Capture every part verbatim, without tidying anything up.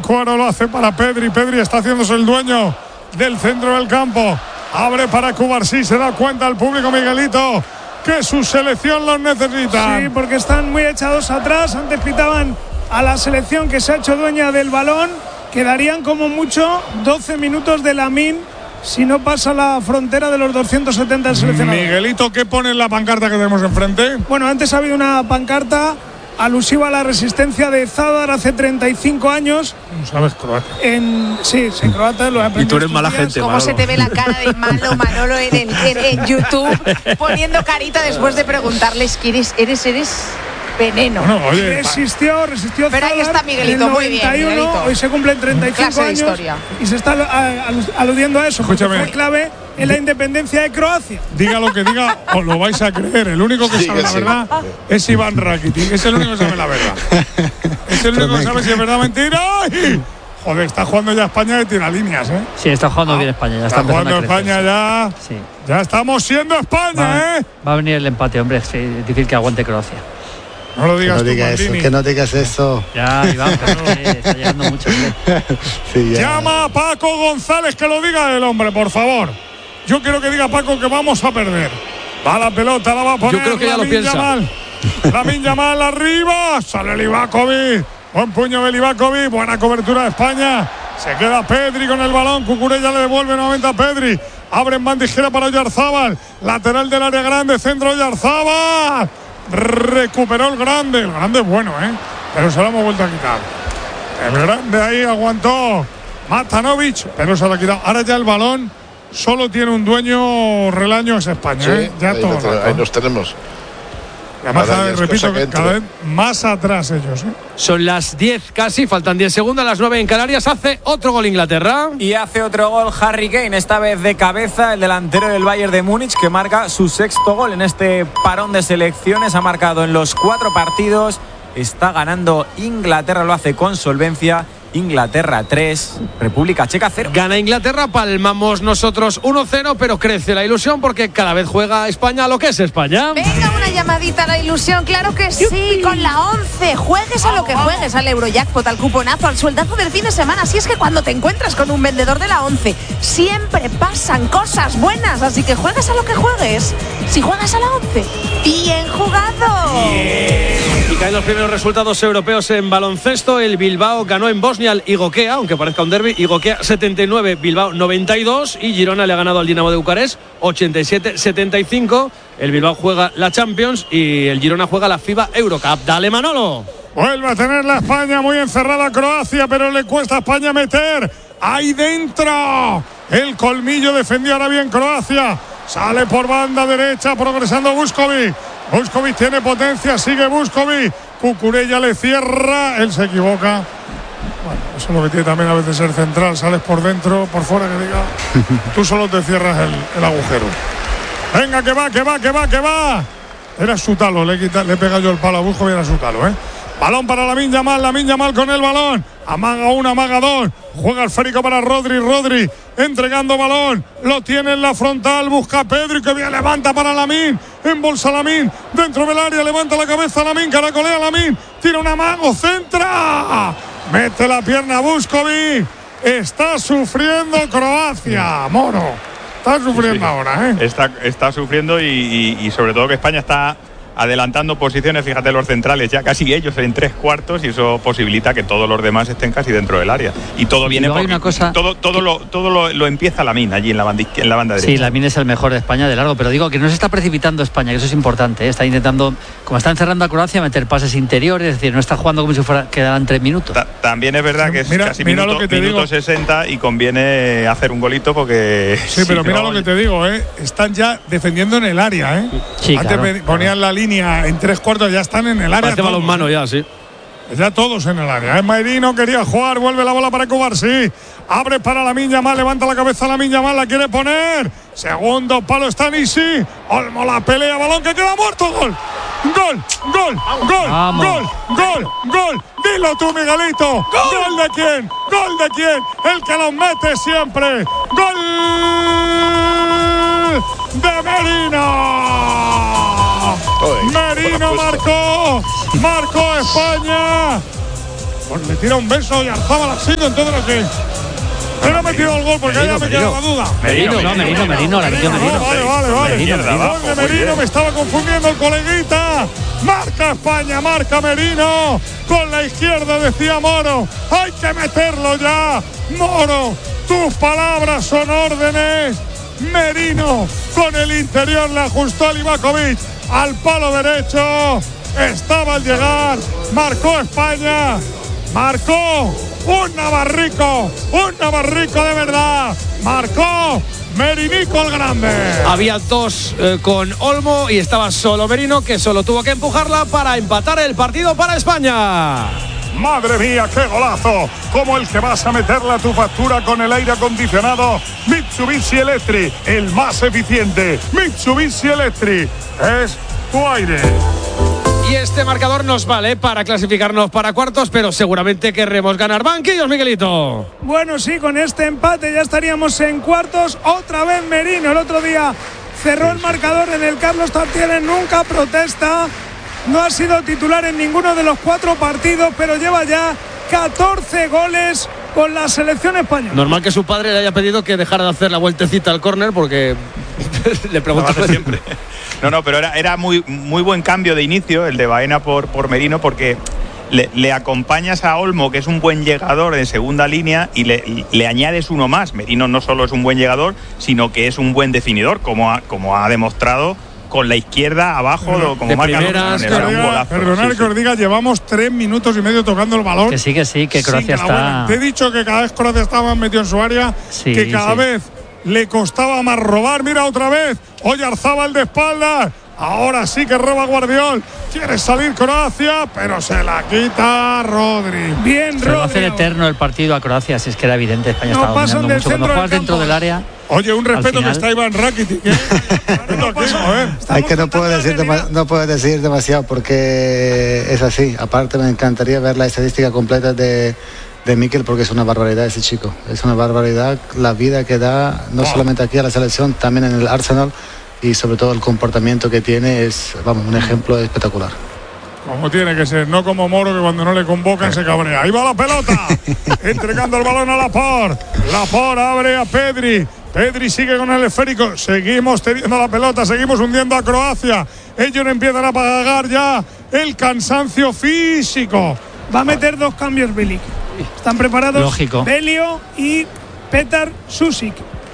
Cuaro lo hace para Pedri. Pedri está haciéndose el dueño del centro del campo. Abre para Cubarsí. Se da cuenta el público, Miguelito, que su selección los necesita. Sí, porque están muy echados atrás. Antes pitaban a la selección que se ha hecho dueña del balón. Quedarían como mucho doce minutos de Lamine si no pasa la frontera de los doscientos setenta del seleccionador. Miguelito, ¿qué pone en la pancarta que tenemos enfrente? Bueno, antes ha habido una pancarta alusiva a la resistencia de Zadar hace treinta y cinco años. No sabes croata. En, sí, en croata lo he aprendido. Y tú eres mala gente, ¿Cómo Manolo? se te ve la cara de malo Manolo en, el, en, en YouTube poniendo carita después de preguntarles que eres, eres, eres veneno? Bueno, oye, Resistió, resistió Pero ahí Zadar está Miguelito, en el muy bien, noventa y uno, Miguelito. hoy se cumplen treinta y cinco Clase de años historia. y se está alu- aludiendo a eso. porque Escúchame. Fue clave en la independencia de Croacia. diga lo que diga, os lo vais a creer. El único que Sí, sabe que la sí. verdad es Iván Rakitic. Es el único que sabe la verdad. Es el único que sabe si es verdad o mentira. ¡Ay! Joder, está jugando ya España de tiralíneas, ¿eh? Sí, está jugando bien España. Ya está, Está jugando empezando a crecer, España sí. ya. Sí. Ya estamos siendo España, Va, ¿eh? va a venir el empate, hombre. Es difícil que aguante Croacia. No lo Que digas no tú, digas eso, Maldini. que no digas eso. Ya, Iván, pero es que está llegando mucho. Hombre. Sí, ya. Llama a Paco González, que lo diga el hombre, por favor. Yo quiero que diga Paco que vamos a perder. Va la pelota, la va a poner. Yo creo que ya lo Lamine piensa. Yamal. Lamine Yamal arriba. Sale Livakovic. Buen puño de Livakovic. Buena cobertura de España. Se queda Pedri con el balón. Cucurella le devuelve nuevamente a Pedri. Abre en bandejera para Oyarzábal. Lateral del área grande. Centro Oyarzábal. Recuperó el grande. El grande es bueno, ¿eh? Pero se lo hemos vuelto a quitar. El grande ahí aguantó Matanovic, pero se lo ha quitado. Ahora ya el balón solo tiene un dueño, Relaño, es España, Sí, ¿eh? Ya ahí, todo lo el tenemos, rato. ahí nos tenemos. Además, Ahora cada ya vez, es repito, cosa que que cada entre. vez más atrás ellos, ¿eh? Son las diez casi, faltan diez segundos, las nueve en Canarias. Hace otro gol Inglaterra. Y hace otro gol Harry Kane, esta vez de cabeza, el delantero del Bayern de Múnich, que marca su sexto gol en este parón de selecciones. Ha marcado en los cuatro partidos. Está ganando Inglaterra, lo hace con solvencia. Inglaterra tres, República Checa cero. Gana Inglaterra, palmamos nosotros uno cero, pero crece la ilusión porque cada vez juega España a lo que es España. Venga, una llamadita a la ilusión, claro que sí, con la once. Juegues a lo que juegues, al Eurojackpot, al cuponazo, al sueldazo del fin de semana. Así es que cuando te encuentras con un vendedor de la once, siempre pasan cosas buenas. Así que juegues a lo que juegues. Si juegas a la once, bien jugado. Y caen los primeros resultados europeos en baloncesto. El Bilbao ganó en Bosnia al Igokea, aunque parezca un derbi. Igokea setenta y nueve, Bilbao noventa y dos. Y Girona le ha ganado al Dinamo de Bucarest ochenta y siete setenta y cinco. El Bilbao juega la Champions y el Girona juega la FIBA Eurocup. Dale, Manolo. Vuelve a tener la España muy encerrada Croacia, pero le cuesta a España meter. Ahí dentro. El colmillo defendió ahora bien Croacia. Sale por banda derecha, progresando Vuskovic. Vuskovic tiene potencia, sigue Vuskovic. Cucurella le cierra, él se equivoca. Bueno, eso es lo que tiene también a veces ser central. Sales por dentro, por fuera, que diga. Tú solo te cierras el, el agujero. Venga, que va, que va, que va, que va. Era Sutalo, le, quita, le pega yo el palo a Vuskovic, era Sutalo, ¿eh? Balón para Lamine Yamal, Lamine Yamal con el balón. Amaga una, amaga dos. Juega el esférico para Rodri, Rodri entregando balón. Lo tiene en la frontal, busca a Pedri, que bien levanta para Lamine. Embolsa Lamine, dentro del área, levanta la cabeza Lamine, caracolea Lamine. Tira un amago, centra. Mete la pierna Vuskovic. Está sufriendo Croacia, Moro. Está sufriendo Sí, sí. ahora, ¿eh? Está, está sufriendo y, y, y sobre todo que España está adelantando posiciones, fíjate los centrales ya casi ellos en tres cuartos y eso posibilita que todos los demás estén casi dentro del área y todo viene luego hay porque una cosa- todo todo lo todo lo, lo empieza Lamine allí en la banda izquier- en la banda derecha. Sí, Lamine es el mejor de España de largo, pero digo que no se está precipitando España, que eso es importante, ¿eh? Está intentando, como está encerrando a Croacia, meter pases interiores, es decir, no está jugando como si fuera quedaran tres minutos. Ta- también es verdad que es Mira- casi mira minuto, lo que te minuto digo. sesenta y conviene hacer un golito porque Sí, pero si mira no- lo que te digo, ¿eh? Están ya defendiendo en el área, ¿eh? Sí, Antes claro, pe- ponían la línea en tres cuartos, ya están en el área. Parece todos, balonmano ya, sí. Ya todos en el área. Es Mairino, quería jugar, vuelve la bola para Cubarsí. Abre para Lamine Yamal, levanta la cabeza Lamine Yamal, la quiere poner. Segundo palo está Nisi. Olmo la pelea, balón que queda muerto. Gol. Gol, gol, gol, Vamos. gol, gol, gol. Dilo tú, Miguelito. ¿Gol de quién? ¿Gol de quién? El que los mete siempre. Gol de Merino. Joder, Merino buena apuesta. marcó. Marcó España. Pues le tira un beso y Arzábal así con todo lo que. ¿Quién ha metido el gol? Porque ya me queda la duda. Merino, no, Merino, Merino, la metió Merino. Vale, vale, vale. Merino, Merino. Gol de Merino, me estaba confundiendo el coleguita. Marca España, marca Merino. Con la izquierda decía Moro. Hay que meterlo ya. Moro, tus palabras son órdenes. Merino con el interior le ajustó a Livakovic al palo derecho. Estaba al llegar. Marcó España. Marcó un navarrico, un navarrico de verdad. Marcó Merinico el grande. Había dos eh, con Olmo y estaba solo Merino, que solo tuvo que empujarla para empatar el partido para España. Madre mía, qué golazo. Como el que vas a meterle a tu factura con el aire acondicionado Mitsubishi Electric, el más eficiente. Mitsubishi Electric es tu aire. Y este marcador nos vale para clasificarnos para cuartos, pero seguramente querremos ganar. Banquillos, Miguelito. Bueno, sí, con este empate ya estaríamos en cuartos. Otra vez Merino, el otro día cerró el marcador en el Carlos Tartiere, nunca protesta. No ha sido titular en ninguno de los cuatro partidos, pero lleva ya catorce goles con la selección española. Normal que su padre le haya pedido que dejara de hacer la vueltecita al córner, porque le preguntaba siempre. No, no, pero era, era muy, muy buen cambio de inicio el de Baena por, por Merino, porque le, le acompañas a Olmo, que es un buen llegador de segunda línea, y le, le añades uno más. Merino no solo es un buen llegador, sino que es un buen definidor, como ha, como ha demostrado con la izquierda abajo, Pero, como de marca primeras, un golazo. Perdonad Sí, que os diga, llevamos tres minutos y medio tocando el balón. Que sí, que sí, que Croacia Sí, que está. Te he dicho que cada vez Croacia estaba más metido en su área, Sí, que cada sí. vez le costaba más robar. Mira otra vez, Oyarzábal de espaldas. Ahora sí que roba Guardiol. Quiere salir Croacia, pero se la quita Rodri. Bien, Se lo va a Rodri. hacer eterno el partido a Croacia, si es que era evidente. España No estaba pasan dominando del mucho. Cuando centro juegas del dentro campo. del área. Oye, un respeto final. que está Iván Rakitic, ¿eh? Respeto aquí, joder. Es que no puedo, decir dema- no puedo decir demasiado porque es así. Aparte me encantaría ver la estadística completa de, de Mikel, porque es una barbaridad ese chico. Es una barbaridad la vida que da, no solamente aquí a la selección, también en el Arsenal, y sobre todo el comportamiento que tiene es, vamos, un ejemplo espectacular. Como tiene que ser, no como Moro, que cuando no le convocan se cabrea. Ahí va la pelota, entregando el balón a Laporte. Laporte abre a Pedri. Pedri sigue con el esférico. Seguimos teniendo la pelota, seguimos hundiendo a Croacia. Ellos empiezan a pagar ya el cansancio físico. Va a meter dos cambios Bilic. Están preparados Lógico. Belio y Petar Susic.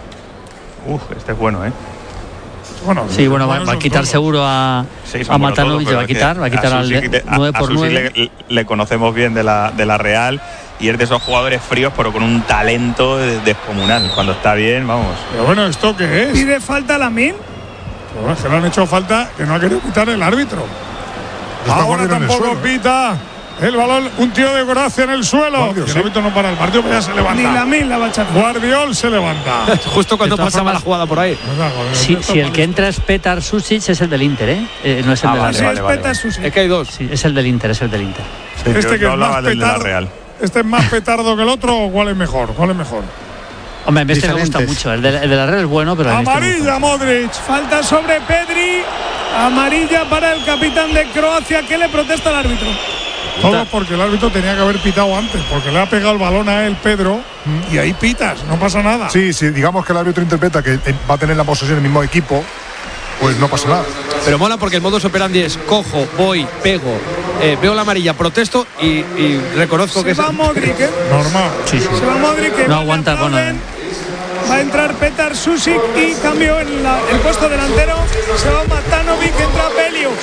Uf, este es bueno, ¿eh? Bueno, Sí, bueno, va, buenos va a son quitar todos. seguro a, Sí, son a buenos Matanovic, todos, va a pero quitar, es va a que quitar al Susic de- le- nueve a por Susic nueve. le, le conocemos bien de la, de la Real, y es de esos jugadores fríos, pero con un talento descomunal. Cuando está bien, vamos. Pero bueno, ¿esto qué es? Pide falta Lamine. Pues que le han hecho falta, que no ha querido quitar el árbitro. Está Ahora Guardiola en el tampoco suelo, ¿eh? pita el balón, un tío de Croacia en el suelo. Guardiol, Y el sí. árbitro no para el partido, pero ya se Ni levanta. Lamine la va a echar. Guardiol se levanta. Justo cuando De todas pasaba formas, la jugada por ahí. Si, si el que entra es Petar Susic, es el del Inter, ¿eh? Eh, no es el Ah, de la vale, Sí, Real. es vale, Petar vale. Susic. Es que hay dos. Sí, es el del Inter, es el del Inter. Este Yo- que yo es hablaba más del de la petardo. Real. Este es más petardo que el otro, ¿o cuál es mejor? ¿Cuál es mejor? Hombre, a mí este me gusta Diferentes. mucho. El de, el de la Real es bueno, pero a mí este me gusta Amarilla Modric. Falta sobre Pedri. Amarilla para el capitán de Croacia, que le protesta al árbitro. Todo porque el árbitro tenía que haber pitado antes, porque le ha pegado el balón a él, Pedro, y ahí pitas, no pasa nada. Sí, sí, digamos que el árbitro interpreta que eh, va a tener la posesión el mismo equipo, pues no pasa nada. Pero mola porque el modus operandi es cojo, voy, pego, eh, veo la amarilla, protesto y, y reconozco Se que es. va Modric, ¿eh? Normal. Sí, sí. Se va Modric, que No le aguanta con aplauden. Va a entrar Petar Susic y cambio en la- el puesto delantero. Se va Matanovic, entra Belius.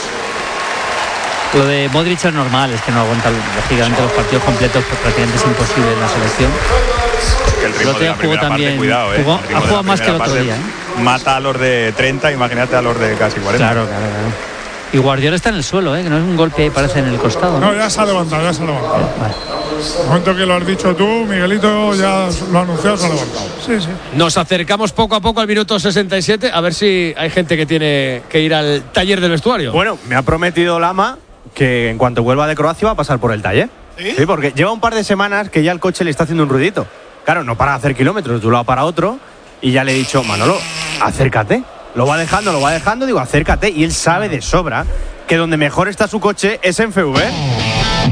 Lo de Modric es normal, es que no aguanta lógicamente los partidos completos, pues prácticamente es imposible en la selección. Que el ritmo El otro de día la jugó primera también- parte, cuidado, ¿eh? jugó- El ritmo ha de jugado la más que el primera otro parte día, ¿eh? Mata a los de treinta, imagínate a los de casi cuarenta. Claro, claro, claro. Y Guardiola está en el suelo, ¿eh? Que no es un golpe ahí, parece en el costado, ¿no? No, ya se ha levantado, ya se ha levantado. Vale. El momento que lo has dicho tú, Miguelito ya lo ha anunciado, se ha levantado. Sí, sí. Nos acercamos poco a poco al minuto sesenta y siete, a ver si hay gente que tiene que ir al taller del vestuario. Bueno, me ha prometido Lama que en cuanto vuelva de Croacia va a pasar por el taller. ¿Sí? Porque lleva un par de semanas que ya el coche le está haciendo un ruidito. Claro, no para hacer kilómetros de un lado para otro. Y ya le he dicho, Manolo, acércate. Lo va dejando, lo va dejando, digo, acércate. Y él sabe de sobra que donde mejor está su coche es en F V.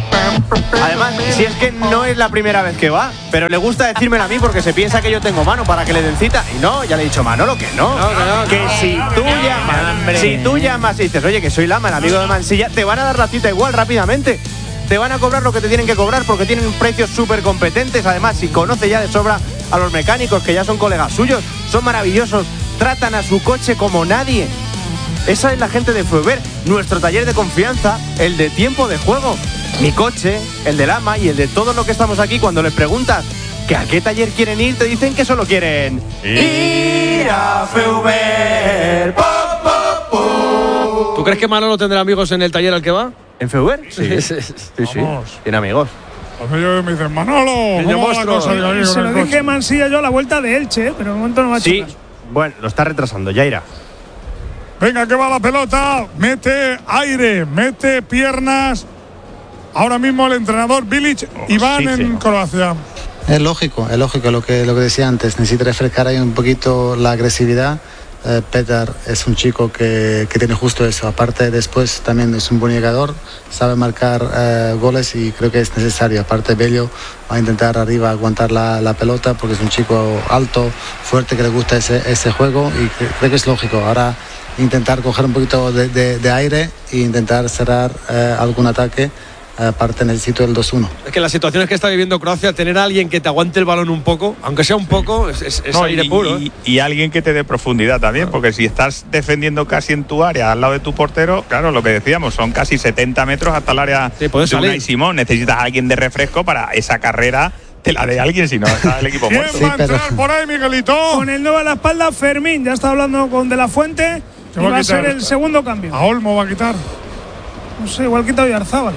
Además, si es que no es la primera vez que va, pero le gusta decírmelo a mí porque se piensa que yo tengo mano para que le den cita. Y no, ya le he dicho, Manolo, que no. No, que no, que no. si tú llamas, si tú llamas y dices, oye, que soy Lama, el amigo de Mansilla, te van a dar la cita igual rápidamente. Te van a cobrar lo que te tienen que cobrar porque tienen precios súper competentes. Además, si conoce ya de sobra a los mecánicos, que ya son colegas suyos, son maravillosos, tratan a su coche como nadie. Esa es la gente de Feuber, nuestro taller de confianza, el de tiempo de juego. Mi coche, el de Lama y el de todos los que estamos aquí, cuando les preguntas que a qué taller quieren ir, te dicen que solo quieren ir a Feuber. Po, po, po. ¿Tú crees que Manolo tendrá amigos en el taller al que va? ¿En Feuber? Sí, sí, sí, sí. Tiene amigos. Cuando ellos me dicen, Manolo, ¿cómo va la cosa? Digo, digo, Se lo con el dije coche. Mansilla yo a la vuelta de Elche, ¿eh? Pero de momento no me ha hecho Sí, caso. bueno, lo está retrasando, ya irá. Venga, que va la pelota. Mete aire, mete piernas. Ahora mismo el entrenador Bilic y van en Oxígeno. Croacia. Es lógico, es lógico lo que, lo que decía antes. Necesita refrescar ahí un poquito la agresividad. Eh, Petar es un chico que, que tiene justo eso. Aparte, después también es un buen llegador, sabe marcar eh, goles y creo que es necesario. Aparte, Bello va a intentar arriba aguantar la, la pelota porque es un chico alto, fuerte, que le gusta ese, ese juego y que, creo que es lógico. Ahora intentar coger un poquito de, de, de aire e intentar cerrar eh, algún ataque. Aparte necesito el dos uno. Es que las situaciones que está viviendo Croacia, tener a alguien que te aguante el balón un poco, aunque sea un poco, es, es, es No, aire y, puro. y, ¿eh? y alguien que te dé profundidad también, porque si estás defendiendo casi en tu área, al lado de tu portero, claro, lo que decíamos, son casi setenta metros hasta el área Sí, puedes de Unai salir. Simón. Necesitas a alguien de refresco para esa carrera, te la de alguien, si no está el equipo ¿Quién muerto. Sí, va a pero- entrar por ahí, Miguelito? Con el nueve a la espalda, Fermín. Ya está hablando con De La Fuente. Se Y va a va a quitar ser el esta. segundo cambio. A Olmo va a quitar. No sé, igual quita Oyarzábal.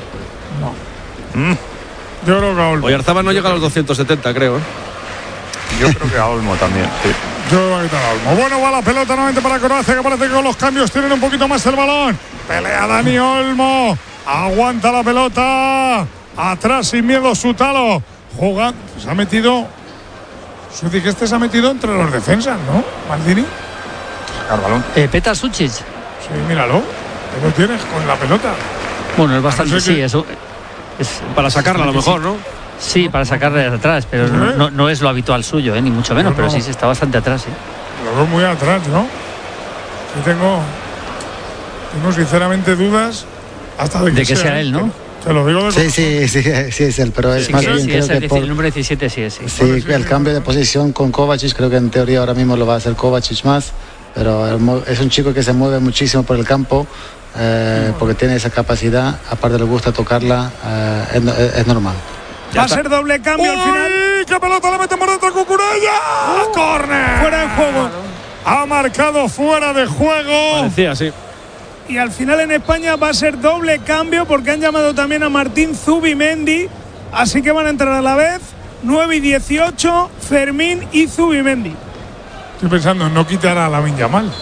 Mm, Yo creo que a Olmo. Oyarzabal no llega a los doscientos setenta, creo. ¿eh? yo creo que a Olmo también, sí. Yo creo que va a quitar a Olmo. Bueno, va la pelota nuevamente para Croacia, que parece que con los cambios tienen un poquito más el balón. Pelea Dani Olmo. Aguanta la pelota. Atrás sin miedo Sutalo. Jugando. Se ha metido. Suti, que este se ha metido entre los defensas, ¿no? Maldini. Sacar balón. Eh, Petar Sucic. Sí, míralo. Ahí lo tienes con la pelota. Bueno, es bastante, A no ser sí, que- eso. Es, Para sacarla a lo mejor, ¿no? Sí, para sacarle de atrás, pero Sí. no, no es lo habitual suyo, ¿eh? Ni mucho menos, No, pero no. sí, sí, está bastante atrás. ¿eh? Lo veo muy atrás, ¿no? Sí tengo. Tengo sinceramente dudas hasta de que, De que sea él, ¿no? Te lo digo de Sí, sí, sí, sí es él, pero es Sí, más que bien sí, creo es el, que dieci- por, el número diecisiete sí es, sí. sí, el cambio de posición con Kovacic, creo que en teoría ahora mismo lo va a hacer Kovacic más, pero el mo- es un chico que se mueve muchísimo por el campo, eh, porque tiene esa capacidad, aparte le gusta tocarla, eh, es, no- es- es normal. Va a ser doble cambio al final. ¡Uy! ¡Qué pelota le mete por dentro Cucurella! ¡Córner! Fuera de juego. Ha marcado fuera de juego. Parecía, sí. Y al final en España va a ser doble cambio porque han llamado también a Martín Zubimendi. Así que van a entrar a la vez nueve y dieciocho, Fermín y Zubimendi. Estoy pensando en no quitar a Lamine Yamal.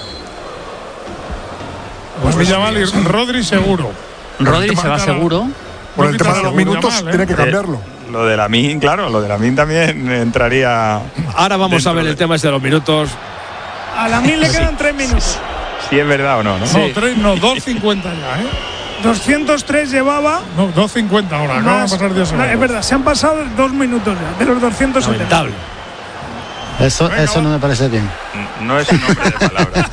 Lamine Yamal y Rodri seguro. Rodri se va Marca la- seguro. Por no el tema quitar de a los Lamine minutos Yamal, ¿eh? tiene que cambiarlo. Lo de la Min, claro, lo de la Min también entraría. Ahora vamos Dentro a ver de- el tema este de los minutos. A la mil le quedan tres minutos. Si es verdad o no, ¿no? No, tres, no, dos cincuenta ya, ¿eh? doscientos tres llevaba. No, dos cincuenta ahora, acaban de Más- pasar diez no, segundos. es verdad, se han pasado dos minutos ya, de los doscientos setenta. Lamentable. Eso, Venga, eso va. no me parece bien. No es un hombre de palabras.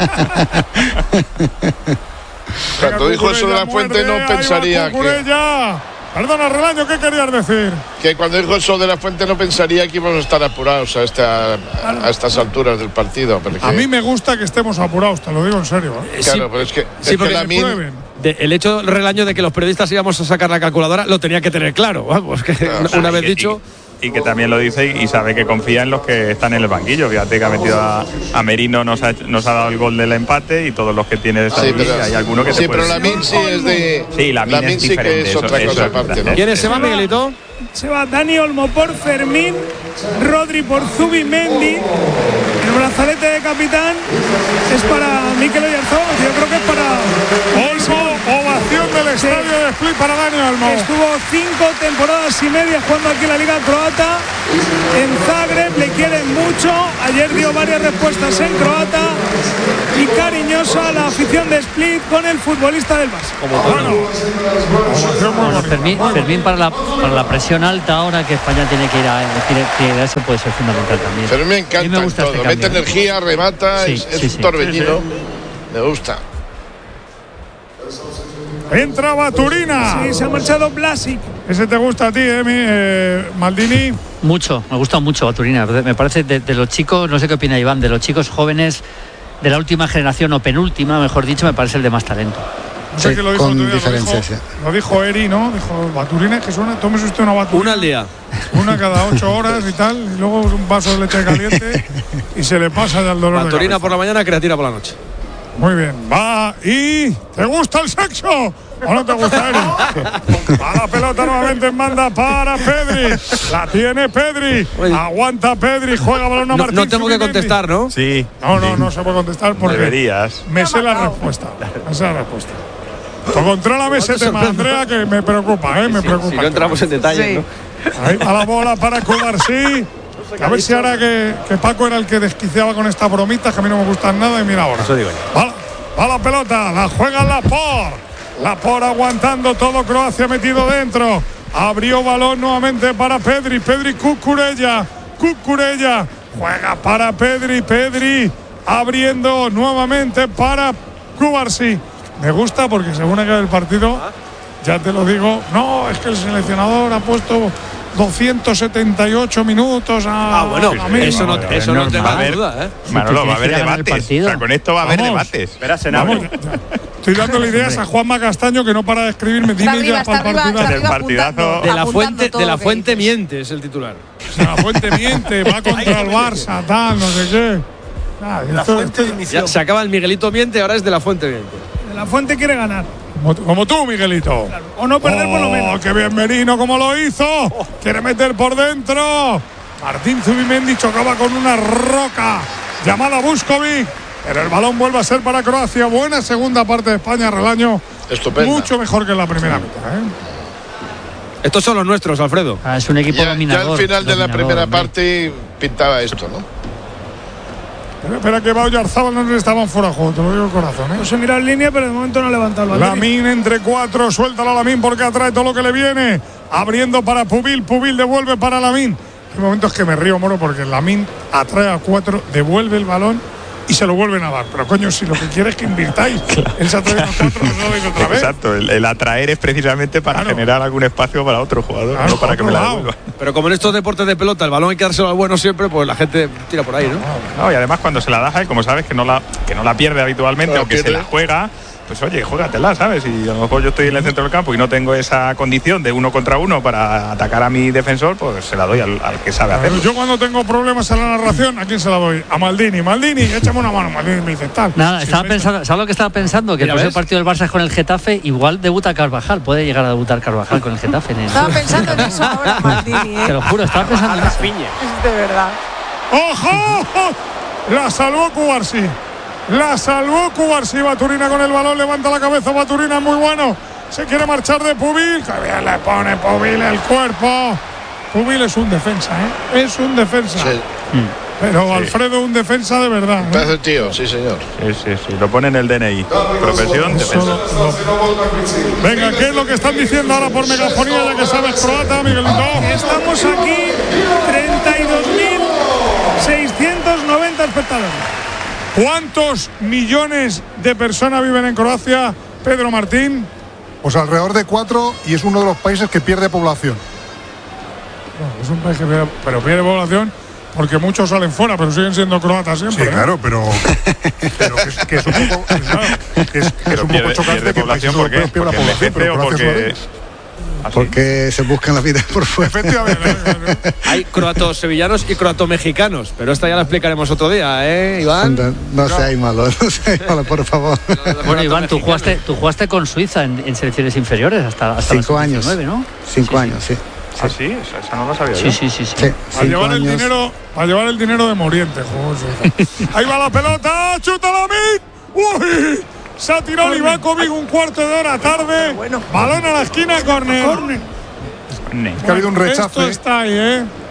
Cuando dijo eso de la Fuente no pensaría que, que. Perdona, Relaño, ¿qué querías decir? que cuando dijo eso de la Fuente no pensaría que íbamos a estar apurados a, esta, a estas alturas del partido. Porque, A mí me gusta que estemos apurados, te lo digo en serio. ¿eh? claro, Sí, pero es que, sí, es que porque la Que Min, prueben. de- el hecho del relaño de que los periodistas íbamos a sacar la calculadora lo tenía que tener claro. Vamos, que Claro, una Y vez que- dicho. Y, y que también lo dice y, y sabe que confía en los que están en el banquillo. Fíjate que ha metido a, a Merino, nos ha, nos ha dado el gol del empate y todos los que tiene de esa sí, línea, pero, hay alguno que sí, te puede pero la Min sí es de. Sí, la Min es sí diferente, que es eso- otra eso cosa es aparte, verdad. ¿no? ¿Quiénes se van, Miguelito? Se va Dani Olmo por Fermín, Rodri por Zubimendi. El brazalete de capitán es para Mikel Oyarzabal, yo creo que es para Olmo, ovación del estadio de Split para Dani Olmo. Estuvo cinco temporadas y media jugando aquí en la Liga Croata. En Zagreb le quieren mucho. mucho. Ayer dio varias respuestas en croata y cariñosa la afición de Split con el futbolista del Barça. Bueno, Fermín, Fermín para, la, para la presión alta ahora que España tiene que ir a que eso puede ser fundamental también. Fermín me encanta me todo, este mete energía, remata, sí, es, es sí, un sí. torbellino. Sí, sí. Me gusta. Entra Baturina. Sí, se ha marchado Blasic. Ese te gusta a ti, eh, mi, eh, Maldini. Mucho, me gusta mucho Baturina. Me parece de, de los chicos, no sé qué opina Iván, de los chicos jóvenes de la última generación o penúltima, mejor dicho, me parece el de más talento. Sí, que lo dijo con día, diferencia, lo dijo, sí. Lo dijo Eri, ¿no? Dijo, Baturina, que suena, tómese usted una Baturina. Una al día. Una cada ocho horas y tal, y luego un vaso de leche caliente y se le pasa ya el dolor. Baturina por la mañana, creatina por la noche. Muy bien, va y... ¿Te gusta el sexo? ¿O no te gusta, Eri? Va la pelota nuevamente en banda para Pedri. La tiene Pedri. Aguanta Pedri, juega balón a no, Martín. No tengo que contestar, ¿no? Sí. No, no, no se puede contestar porque... Deberías. Me sé la respuesta. Me sé la respuesta. Contrólame ese tema, Andrea, que me preocupa, ¿eh? Me preocupa. Si no entramos en detalle, sí. ¿no? Ahí va la bola para Cubarsí. A ver si ahora que, que Paco era el que desquiciaba con estas bromitas, que a mí no me gustan nada, y mira ahora. Eso digo yo. Va, va la pelota, la juega Laporte. Laporte aguantando todo, Croacia metido dentro. Abrió balón nuevamente para Pedri. Pedri Cucurella. Cucurella. Juega para Pedri. Pedri abriendo nuevamente para Cubarsí. Me gusta porque según acabe el partido, ya te lo digo, no, es que el seleccionador ha puesto doscientos setenta y ocho minutos a, ah, bueno, a mí. Eso no, eso no te va a haber duda, ¿eh? Manolo, va a haber debates. O sea, con esto va a haber vamos, debates. Vamos, estoy dándole ideas a Juanma Castaño, que no para de escribirme. Dime ya para el partidazo. El partidazo. De la fuente, de la fuente miente es el titular. O sea, la fuente miente, va contra el Barça, tal, no sé qué. Ah, la esto, fuente esto, de ya se acaba el Miguelito miente, ahora es de la fuente miente. De la fuente quiere ganar. Como, como tú, Miguelito. Claro. O no perder oh, por lo menos. ¡Qué bien Merino como lo hizo! Oh. Quiere meter por dentro. Martín Zubimendi chocaba con una roca llamada Buskovic. Pero el balón vuelve a ser para Croacia. Buena segunda parte de España, Relaño. Estupenda. Mucho mejor que en la primera mitad, ¿eh? Estos son los nuestros, Alfredo. Ah, es un equipo ya, dominador. Ya al final de la primera hombre. parte pintaba esto, ¿no? Pero espera que va Oyarzábal, no le estaban fuera de juego, te lo digo de corazón, ¿eh? No se mira en línea, pero de momento no levanta el balón. Lamín entre cuatro, suéltalo a Lamín porque atrae todo lo que le viene. Abriendo para Pubil, Pubil devuelve para Lamín. Hay momentos que me río, moro, porque Lamín atrae a cuatro, devuelve el balón y se lo vuelven a dar. Pero coño, si lo que quieres es que invirtáis, claro, él se atrae a cuatro, no lo digo otra vez. Exacto, el, el atraer es precisamente para claro. generar algún espacio para otro jugador, claro, no para que me la devuelva. Pero como en estos deportes de pelota el balón hay que dárselo al bueno siempre, pues la gente tira por ahí, ¿no? No, y además cuando se la das a él, como sabes que no la, que no la pierde habitualmente, no aunque pierde. Se la juega, pues oye, juégatela, ¿sabes? Y a lo mejor yo estoy en el centro del campo y no tengo esa condición de uno contra uno para atacar a mi defensor, pues se la doy al, al que sabe hacerlo. Yo cuando tengo problemas en la narración, ¿a quién se la doy? A Maldini. Maldini, échame una mano. Maldini me dice tal. Nada, si estaba me pensando, ¿sabes lo que estaba pensando? Que el próximo partido del Barça es con el Getafe, igual debuta Carvajal, puede llegar a debutar Carvajal con el Getafe. En el... Estaba pensando en eso ahora, Maldini, ¿eh? Te lo juro, estaba pensando en eso. Es de verdad. ¡Ojo! La salvó Cubarsí. La salvó Cubarsí. Baturina con el balón, levanta la cabeza. Baturina muy bueno. Se quiere marchar de Pubil. Que bien le pone Pubil el cuerpo. Pubil es un defensa, ¿eh? Es un defensa. Sí. Pero sí. Alfredo, un defensa de verdad. Un pedazo de tío, sí, señor. Sí, sí, sí. Lo pone en el D N I. Profesión, defensa. Lo... Venga, ¿qué es lo que están diciendo ahora por megafonía, ya que sabes croata, Miguelito? Estamos aquí, treinta y dos mil seiscientos noventa espectadores. ¿Cuántos millones de personas viven en Croacia, Pedro Martín? Pues alrededor de cuatro, y es uno de los países que pierde población. No, es un país que pierde, pero pierde población porque muchos salen fuera, pero siguen siendo croatas siempre. Sí, claro, pero, pero que, es, que es un poco, claro, que es, que es un pierde, poco chocante que población porque, porque pierda población, pero o porque ¿Ah, porque sí? se buscan la vida por fuera. Efectivamente. Hay croatos sevillanos y croatos mexicanos, pero esta ya la explicaremos otro día, ¿eh, Iván? No, no seáis malos, no seáis malos, por favor. Bueno, Iván, tú jugaste, tú jugaste con Suiza en, en selecciones inferiores hasta, hasta cinco años, ¿no? Cinco sí, años, sí. sí. ¿Ah, sí? Esa, esa no lo sabía sí, yo. Sí, sí, sí. sí para, llevar el años. dinero, para llevar el dinero de Moriente, juego. Ahí va la pelota, chuta la mit. ¡Uy! Se ha tirado Livakovic un cuarto de hora tarde. Balón a la esquina, córner. Es que ha habido un rechazo. Esto está ahí, ¿eh?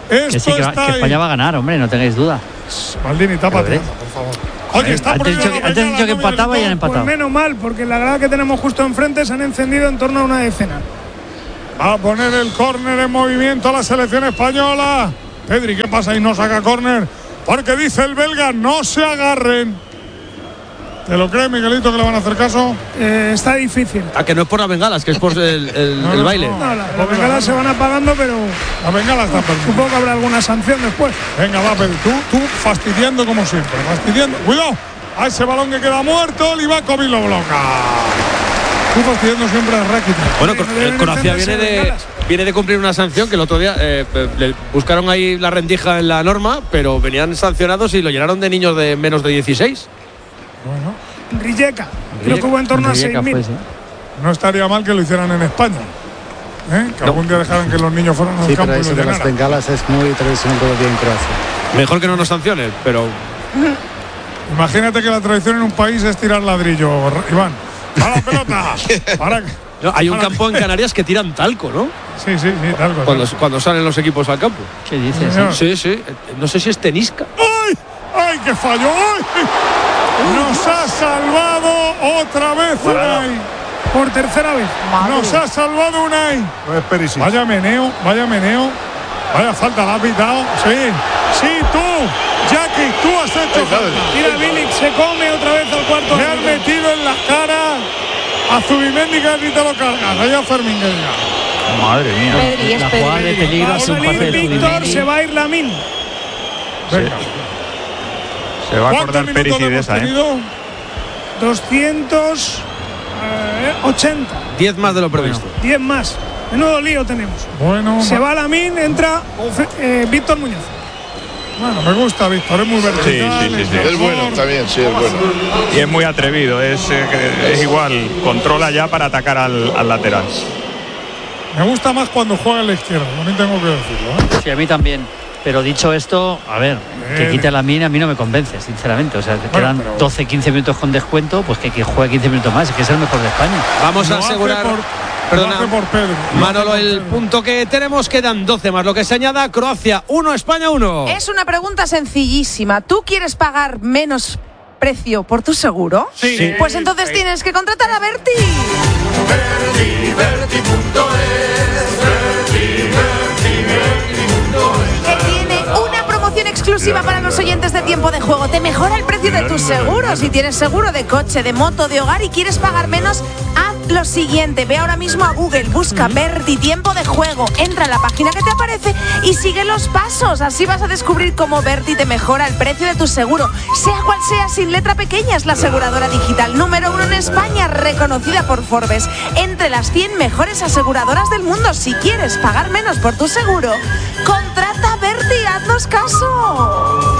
Esto que sí, que, está que España va a ganar, hombre, no tengáis duda. Maldini, tápate, por favor. Oye, está antes dicho que, antes dicho que empataba y han empatado. Pues menos mal, porque la grada que tenemos justo enfrente se han encendido en torno a una decena. Va a poner el córner en movimiento a la selección española. Pedri, ¿qué pasa? Y no saca córner. Porque dice el belga, no se agarren. ¿Te lo crees, Miguelito, que le van a hacer caso? Eh, está difícil. Ah, que no es por las bengalas, que es por el, el, no, el no, baile. No, la, las bengalas se van apagando, pero. Las bengalas están perdidas. Supongo que habrá alguna sanción después. Venga, va, Pedri. Tú, tú fastidiando como siempre. Fastidiando. Cuidado. A ese balón que queda muerto, Livakovic lo bloca. Tú fastidiando siempre a Rakitic. Bueno, el Croacia viene de, viene de cumplir una sanción que el otro día eh, le buscaron ahí la rendija en la norma, pero venían sancionados y lo llenaron de niños de menos de dieciséis. Bueno. Rijeka, creo que hubo en torno a seis mil. Pues, ¿sí? No estaría mal que lo hicieran en España. ¿Eh? Que no. algún día dejaran que los niños fueran al sí, campo pero y eso lo de las bengalas es muy tradicional todavía en Croacia. Mejor que no nos sancionen, pero. Imagínate que la tradición en un país es tirar ladrillo, Iván. ¡Para la pelota! Para, no, hay un para campo en Canarias que tiran talco, ¿no? Sí, sí, sí, talco. Cuando, talco. cuando salen los equipos al campo. ¿Qué dices? Sí, sí. No sé si es tenisca. ¡Ay! ¡Ay, qué fallo! ¡Ay! Nos ha salvado otra vez Unai. Por tercera vez. Madre. Nos ha salvado Unai. No es Perisic. Vaya meneo, vaya meneo. Vaya falta, la ha pitado. Sí, sí, tú. Jackie, tú has hecho falta. Mira, Bilic se come otra vez al cuarto. Le han metido en la cara a Zubimendi, que ahorita lo cargas. Allá Fermín que diga. Madre mía. Pedri, es la Pedri. jugada de peligro Va a es un salir pase de Víctor, Zubimendi. se va a ir Lamine. Venga. Se va a acordar Perisic de esa, ¿eh? doscientos ochenta. diez más de lo previsto. diez más. Menudo lío tenemos. Bueno, se va Lamine, entra eh, Víctor Muñoz. Bueno, me gusta Víctor, es muy vertical. Sí, sí, sí, sí. Es bueno también, sí, es bueno. Y es muy atrevido, es, eh, es igual, controla ya para atacar al, al lateral. Me gusta más cuando juega a la izquierda, también tengo que decirlo, ¿eh? Sí, a mí también. Pero dicho esto, a ver, que quite a Lamine a mí no me convence, sinceramente. O sea, que quedan bueno, pero... doce quince minutos con descuento, pues que, que juegue quince minutos más, es que es el mejor de España. Vamos a lo asegurar. Por, Perdona, por Pedro, Manolo, el punto que tenemos, quedan doce más. Lo que se añada, Croacia uno, España uno. Es una pregunta sencillísima. ¿Tú quieres pagar menos precio por tu seguro? Sí. sí. Pues entonces sí. tienes que contratar a Berti. Berti, Berti punto es, Berti, Berti, Berti punto es. Que tiene una promoción exclusiva para los oyentes de Tiempo de Juego. Te mejora el precio de tus seguros. Si tienes seguro de coche, de moto, de hogar y quieres pagar menos, haz lo siguiente. Ve ahora mismo a Google, busca Berti Tiempo de Juego, entra en la página que te aparece y sigue los pasos. Así vas a descubrir cómo Berti te mejora el precio de tu seguro. Sea cual sea, sin letra pequeña, es la aseguradora digital número uno en España, reconocida por Forbes entre las cien mejores aseguradoras del mundo. Si quieres pagar menos por tu seguro, contrata a Berti, haznos caso.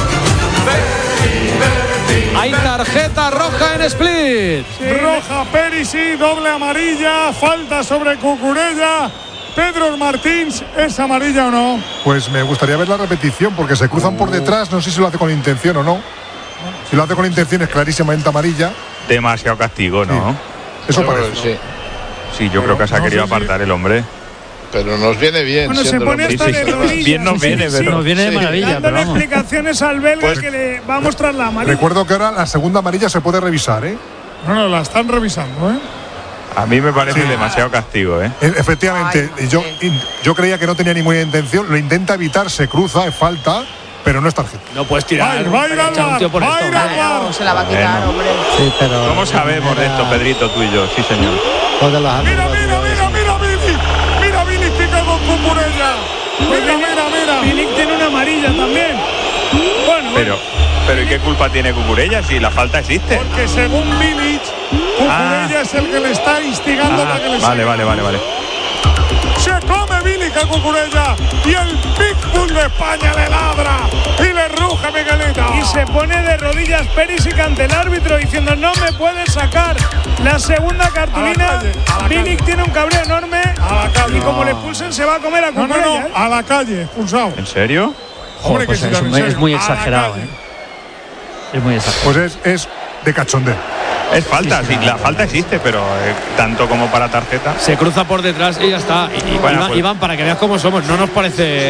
Hay tarjeta roja en Split. Sí. Roja Perisic, doble amarilla, falta sobre Cucurella. Pedro Martins, ¿es amarilla o no? Pues me gustaría ver la repetición porque se cruzan por detrás, no sé si lo hace con intención o no. Si lo hace con intención es clarísimamente amarilla. Demasiado castigo, ¿no? Sí. Eso Pero, parece. sí. Sí, yo Pero creo que se ha no querido sé si- apartar el hombre. Pero nos viene bien. Bueno, se siendo pone el hasta hombre. de rodillas. Bien nos Sí, viene, sí, pero- Nos viene de Sí. maravilla, pero Dándole vamos. explicaciones al belga Pues- que le va a mostrar la amarilla. Recuerdo que ahora la segunda amarilla se puede revisar, ¿eh? No, no, la están revisando, ¿eh? A mí me parece Sí. demasiado castigo, ¿eh? E- Efectivamente, Ay, yo, sí. in- yo creía que no tenía ninguna intención, lo intenta evitar, se cruza, es falta, pero no es tarjeta. No puedes Va, tirar. a ir, va a ir al echar un bar, tío por va a esto. ir al bar. No, se la va a quitar, Bueno. hombre. Sí, pero ¿Cómo sabemos de esto, Pedrito, tú y yo? Sí, señor. todas las Mira, mira, mira, mira, Billy. Mira, Billy pica con Cucurella. Mira, mira, mira. Bilic tiene una amarilla también. Bueno, Pero, pero ¿y qué culpa tiene Cucurella si la falta existe? Porque según Bilic, Cucurella Ah. es el que le está instigando Ah, para que le vale, saque. vale, vale, vale. Se come Bilic a Cucurella y el Pitbull de España le ladra y le ruge Miguelito. y se pone de rodillas Perisic ante el árbitro diciendo no me puedes sacar la segunda cartulina. A la calle, a la Bilic calle. tiene un cabreo enorme A la calle. y como le expulsen se va a comer a No, no, Cucurella. no, ¿eh? a la calle, expulsado. ¿En serio? Hombre, Pues que si es, tan en muy, serio, es muy a la exagerado, calle. ¿eh? Es muy exagerado. Pues es, es de cachondeo. Es falta, sí, la falta existe, pero eh, tanto como para tarjeta. Se cruza por detrás y ya está. Y, y- Bueno, Iván, pues- Iván, para que veas cómo somos, no nos parece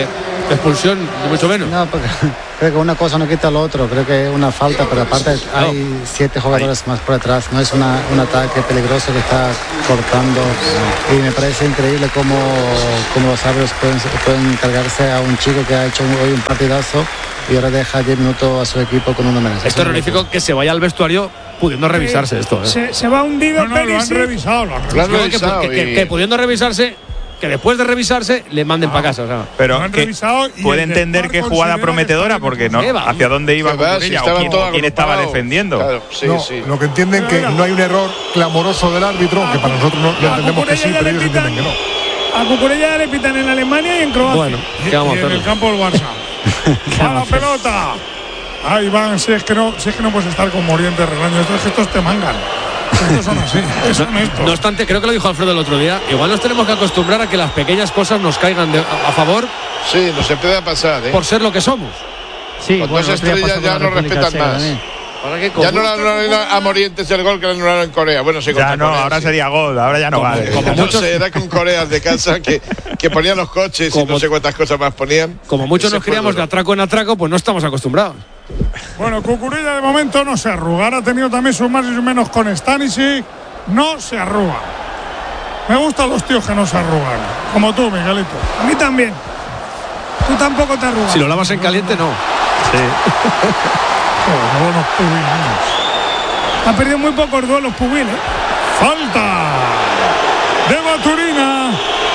expulsión, ni mucho menos. No, porque creo que una cosa no quita lo otro. Creo que es una falta, pero aparte hay siete jugadores más por detrás. No es una, un ataque peligroso que está cortando. Y me parece increíble cómo, cómo los árbitros pueden, pueden cargarse a un chico que ha hecho hoy un partidazo y ahora deja diez minutos a su equipo con uno menos. Es terrorífico que se vaya al vestuario pudiendo revisarse esto. ¿eh? Se, se va hundido. No, no, lo han revisado. Lo han revisado. Lo han revisado que, que, que, que pudiendo revisarse, que después de revisarse le manden ah, para casa. O sea. Pero lo han que revisado y puede entender que jugada prometedora porque no hacia dónde iba Cucurella si o quién, quién estaba defendiendo. Claro, sí, no, sí. Lo que entienden que no hay un error clamoroso del árbitro, que para nosotros no, lo entendemos que sí, pero ellos entienden que no. A Cucurella le pitan en Alemania y en Croacia. Bueno, ¿qué vamos a hacer? En el campo del Barça. A la pelota. Ahí van, si es que no, si es que no puedes estar con Morientes Relaño, estos gestos te mangan. Estos son así, son estos. No obstante, creo que lo dijo Alfredo el otro día, igual nos tenemos que acostumbrar a que las pequeñas cosas nos caigan de, a, a favor. Sí, nos empieza a pasar, ¿eh? Por ser lo que somos. Sí, cuando bueno, se estrella ya no respetan más. Ya no le anularon a Morientes el gol que le anularon en Corea. Bueno, sí, ya no, Corea, ahora sí. sería gol, ahora ya no como, vale. Como no muchos, sé, era con Corea de casa que, que ponían los coches como, y no sé cuántas cosas más ponían. Como muchos nos criamos de atraco en atraco, pues no estamos acostumbrados. Bueno, Cucurella de momento no se arruga. Ha tenido también sus más y sus menos con Stanisic. No se arruga. Me gustan los tíos que no se arrugan. Como tú, Miguelito. A mí también. Tú tampoco te arrugas. Si lo lavas en caliente, no. Sí. Oh, buenos pubilos. Ha perdido muy pocos duelos Pubil, ¿eh? Falta de Maturina.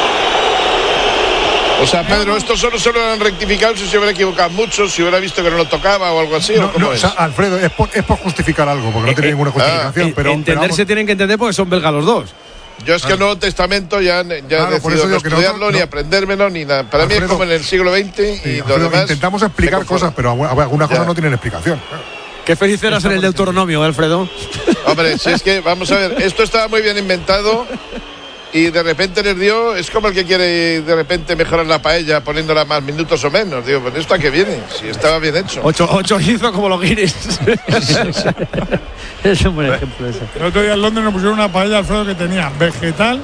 O sea, Pedro, esto solo se lo han rectificado si se hubiera equivocado mucho, si hubiera visto que no lo tocaba o algo así. No, ¿o cómo no, es? o sea, Alfredo, es por, es por justificar algo, porque no tiene eh, ninguna justificación. Eh, pero entenderse pero tienen que entender porque son belgas los dos. Yo es que el Nuevo Testamento ya, ya Claro, he por decidido eso no digo que estudiarlo, nosotros- ni no. aprendérmelo, ni nada. Para mí Alfredo, es como en el siglo veinte y sí, lo Alfredo, demás. intentamos explicar me conformo. cosas, pero algunas Ya. cosas no tienen explicación. Qué feliz eras en el Deuteronomio, Alfredo. Hombre, si es que, vamos a ver, esto estaba muy bien inventado y de repente les dio, es como el que quiere de repente mejorar la paella poniéndola más minutos o menos. Digo, pues esto a qué viene, si estaba bien hecho. Ocho, ocho hizo como los guiris. Es un buen ejemplo eso. El otro día en Londres nos pusieron una paella, Alfredo, que tenía vegetal,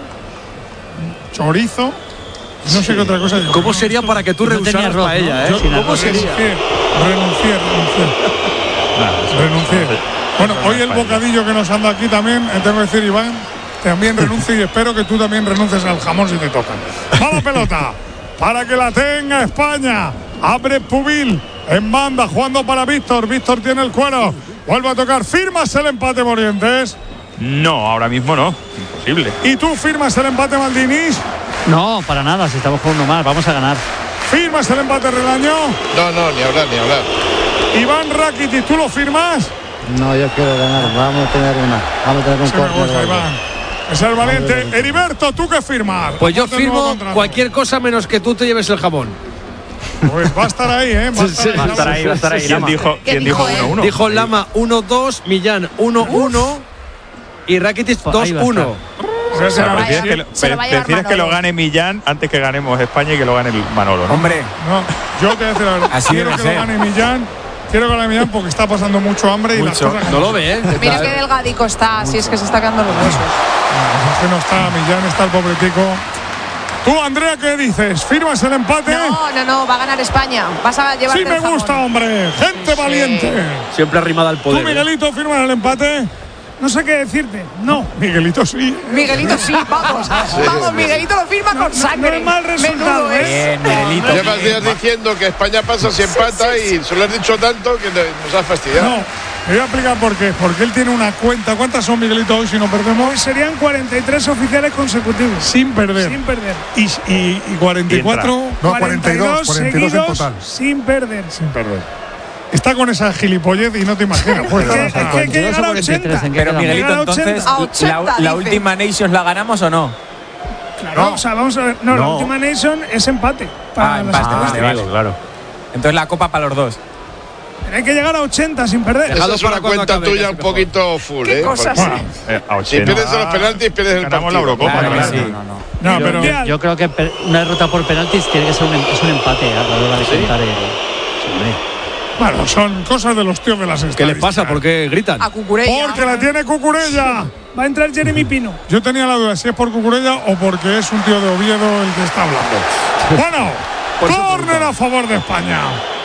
chorizo, y no sé qué otra cosa. Digo, ¿Cómo no, sería esto- para que tú no tenía rehusaras arroz, paella, ¿no? eh? Yo- Sin ¿Cómo arroz. sería? Renuncié, renuncié, renuncié. Renuncié. Bueno, hoy el bocadillo que nos anda aquí también, eh, tengo que decir, Iván, también renuncio y espero que tú también renuncies al jamón si te tocan. Va la pelota, para que la tenga España. Abre Pubil en banda, jugando para Víctor. Víctor tiene el cuero, vuelve a tocar. ¿Firmas el empate, Morientes? No, ahora mismo no. Imposible. ¿Y tú firmas el empate, Maldinis? No, para nada, si estamos jugando mal, vamos a ganar. ¿Firmas el empate, Relaño? No, no, ni hablar, ni hablar. Iván Rakitic, ¿tú lo firmas? No, yo quiero ganar. Vamos a tener una. Vamos a tener un Sí me corte. gusta, Iván. Es el valiente. Heriberto, ¿tú qué firmas? Pues yo Aparte del nuevo firmo contrato. cualquier cosa menos que tú te lleves el jamón. Pues va a estar ahí, ¿eh? Va a estar, Sí, ahí, Va a estar ahí, va a estar ahí. ¿Quién Lama. dijo ¿Qué quién dijo dijo él? uno uno? Dijo Lama uno dos, Millán uno uno y Rakitic Ahí dos va a uno. O sea, Se lo va a Prefieres que, llevar- lo- se lo va a llevar prefieres que lo Manolo. gane Millán antes que ganemos España y que lo gane el Manolo, ¿no? Hombre, No, yo te voy a decir la verdad. Así Quiero debe que lo ser. gane Millán. Quiero que lo gane Millán porque está pasando mucho hambre y las Mucho. cosas. No lo ve, ¿eh? Mira qué delgadico está, si es que se está quedando los huesos. No, es que no está Millán, está el pobre tico. Tú, Andrea, ¿qué dices? ¿Firmas el empate? No, no, no, va a ganar España. Vas a llevarte Sí me el jamón. gusta, hombre. Gente Sí. valiente. Siempre arrimada al ¿Tú, poder. ¿eh? Miguelito, firmas el empate? No sé qué decirte. No. Miguelito sí. Miguelito sí, vamos. Vamos, Miguelito lo firma No, con no, sangre. no es mal resultado, Menudo ¿eh? es. bien, Miguelito. Llevas días diciendo que España pasa si empata y se lo has dicho tanto que nos has fastidiado. No, te voy a explicar por qué. Porque él tiene una cuenta. ¿Cuántas son, Miguelito, hoy si no perdemos? Hoy serían cuarenta y tres oficiales consecutivos. Sin perder. Sin perder. Y, y, y cuarenta y cuatro No, cuarenta y dos, cuarenta y dos en seguidos total. sin perder. sin perder. Está con esa gilipollez y no te imaginas. Pues, Es que- es que hay que llegar a cuarenta y tres, ochenta. ¿en qué Pero quedamos? Miguelito, Llegar a entonces, ochenta. A ochenta, la, la dice. última Nations la ganamos o no? Claro, o sea, vamos a ver. No, la No. última Nation es empate. Para Ah, las empate, estadísticas. vale, vale. claro. Entonces la copa para los dos. Pero hay que llegar a ochenta sin perder. Esa es para una cuando cuenta acabe, tuya casi un mejor. poquito full, ¿Qué ¿eh? cosas? Porque Eh, a si ochenta. pierdes en los penaltis, pierdes el Ganamos partido. la Eurocopa. Claro que claro. sí. no, no. No, pero. Mundial. Yo creo que per- una derrota por penaltis tiene que ser un, em- es un empate a la hora de contar el. Sí, hombre. Bueno, son cosas de los tíos de las estadísticas. ¿Qué les pasa? ¿Por qué gritan? A Cucurella. Porque la tiene Cucurella. Va a entrar Jeremy Pino. Yo tenía la duda si es por Cucurella o porque es un tío de Oviedo el que está hablando. Bueno, Córner a favor de España.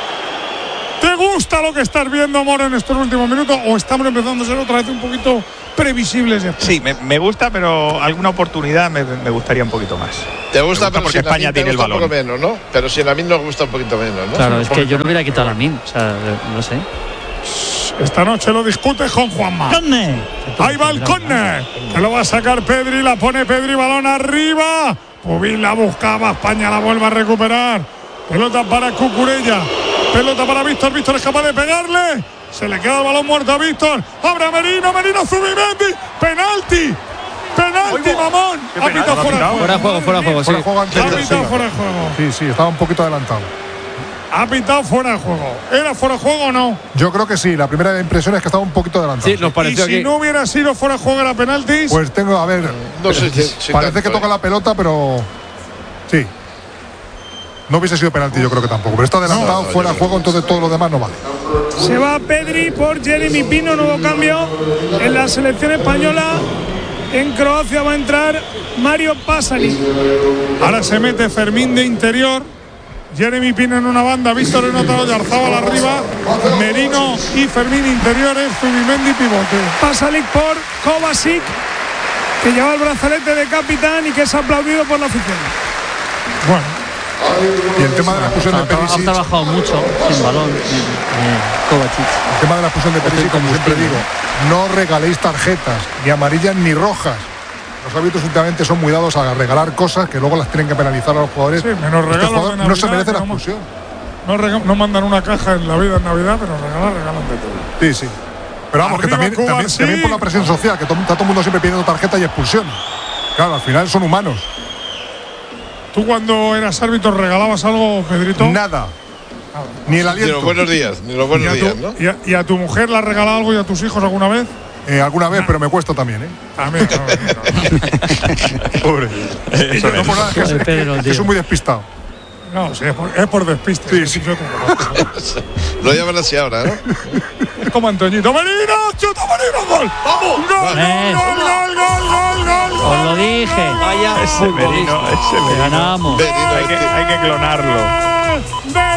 ¿Te gusta lo que estás viendo, Moro, en estos últimos minutos? ¿O estamos empezando a ser otra vez un poquito previsibles? Sí, me, me gusta, pero alguna oportunidad me, me gustaría un poquito más. Te gusta, gusta pero porque si España tiene el balón. Un poco menos, ¿no? Pero si a mí nos gusta un poquito menos, ¿no? Claro, es que yo no hubiera quitado a Min, o sea, no sé. Esta noche lo discute con Juanma. ¡Conne! Ahí va el córner, que lo va a sacar Pedri, la pone Pedri, balón arriba. Pubín la buscaba, España la vuelve a recuperar. Pelota para Cucurella, pelota para Víctor, Víctor es capaz de pegarle. Se le queda el balón muerto a Víctor. Abre a Merino, Merino, Zubimendi. Penalti, penalti, mamón. Ha pitado fuera de juego. Fuera de juego, fuera de juego, sí. Fuera de juego Ha anterior, pitado sí. fuera de juego. Sí, sí, estaba un poquito adelantado. Ha pitado fuera de juego. ¿Era fuera de juego o no? Yo creo que sí, la primera impresión es que estaba un poquito adelantado. Sí, nos Y pareció si aquí. no hubiera sido fuera de juego, era penaltis. Pues tengo, a ver, No sé si, si parece tanto, que toca ¿eh? la pelota, pero sí. No hubiese sido penalti, yo creo que tampoco. Pero está adelantado, No, no, fuera de yo juego, entonces todo lo demás no vale. Se va Pedri por Jeremy Pino, nuevo cambio en la selección española. En Croacia va a entrar Mario Pasalic. Ahora se mete Fermín de interior. Jeremy Pino en una banda, Víctor en otra, Oyarzábal arriba, Merino y Fermín interiores, Zubimendi pivote. Pasalic por Kovacic, que lleva el brazalete de capitán y que es aplaudido por la afición. Bueno, Y el tema de la expulsión de Ha, tra- ha Perisic, trabajado mucho sin balón, eh, Kovacic. el tema de la expulsión de Perisic, como siempre digo, no regaléis tarjetas, ni amarillas ni rojas. Los árbitros últimamente son muy dados a regalar cosas que luego las tienen que penalizar a los jugadores. sí, menos Este regalos jugador de no se Navidad, merece la que no- expulsión. No, rega- no mandan una caja en la vida en Navidad, pero regalan, regalan de todo. Sí, sí. Pero vamos, que Arriba también, Cuba, también, sí. también por la presión social, que to- está todo el mundo siempre pidiendo tarjeta y expulsión. Claro, al final son humanos. ¿Tú cuando eras árbitro regalabas algo, Pedrito? Nada. Ni el Ni aliento. los buenos días, ni los ¿Y buenos a, días, tu, ¿no? y, a, y a tu mujer le has regalado algo y a tus hijos alguna vez? Eh, alguna vez, pero me cuesta también, ¿eh? También. No, no, Pobre. Eso No es. por nada, es que, Joder, Pedro, es que tío. soy muy despistado. no, no, sí, es por, es por despiste. Sí, sí, sí. yo te conozco. Lo llaman así ahora, ¿no? Es como Antoñito. ¡Merino! ¡Chuta, Merino! ¡Gol! ¡Vamos! ¡Gol, Eh. gol, gol, gol, gol, gol! Os lo gol, dije. gol, Vaya gol, Ese gol, Merino, ese Que Merino. ganamos. Merino, Hay que, hay que clonarlo. ¡Del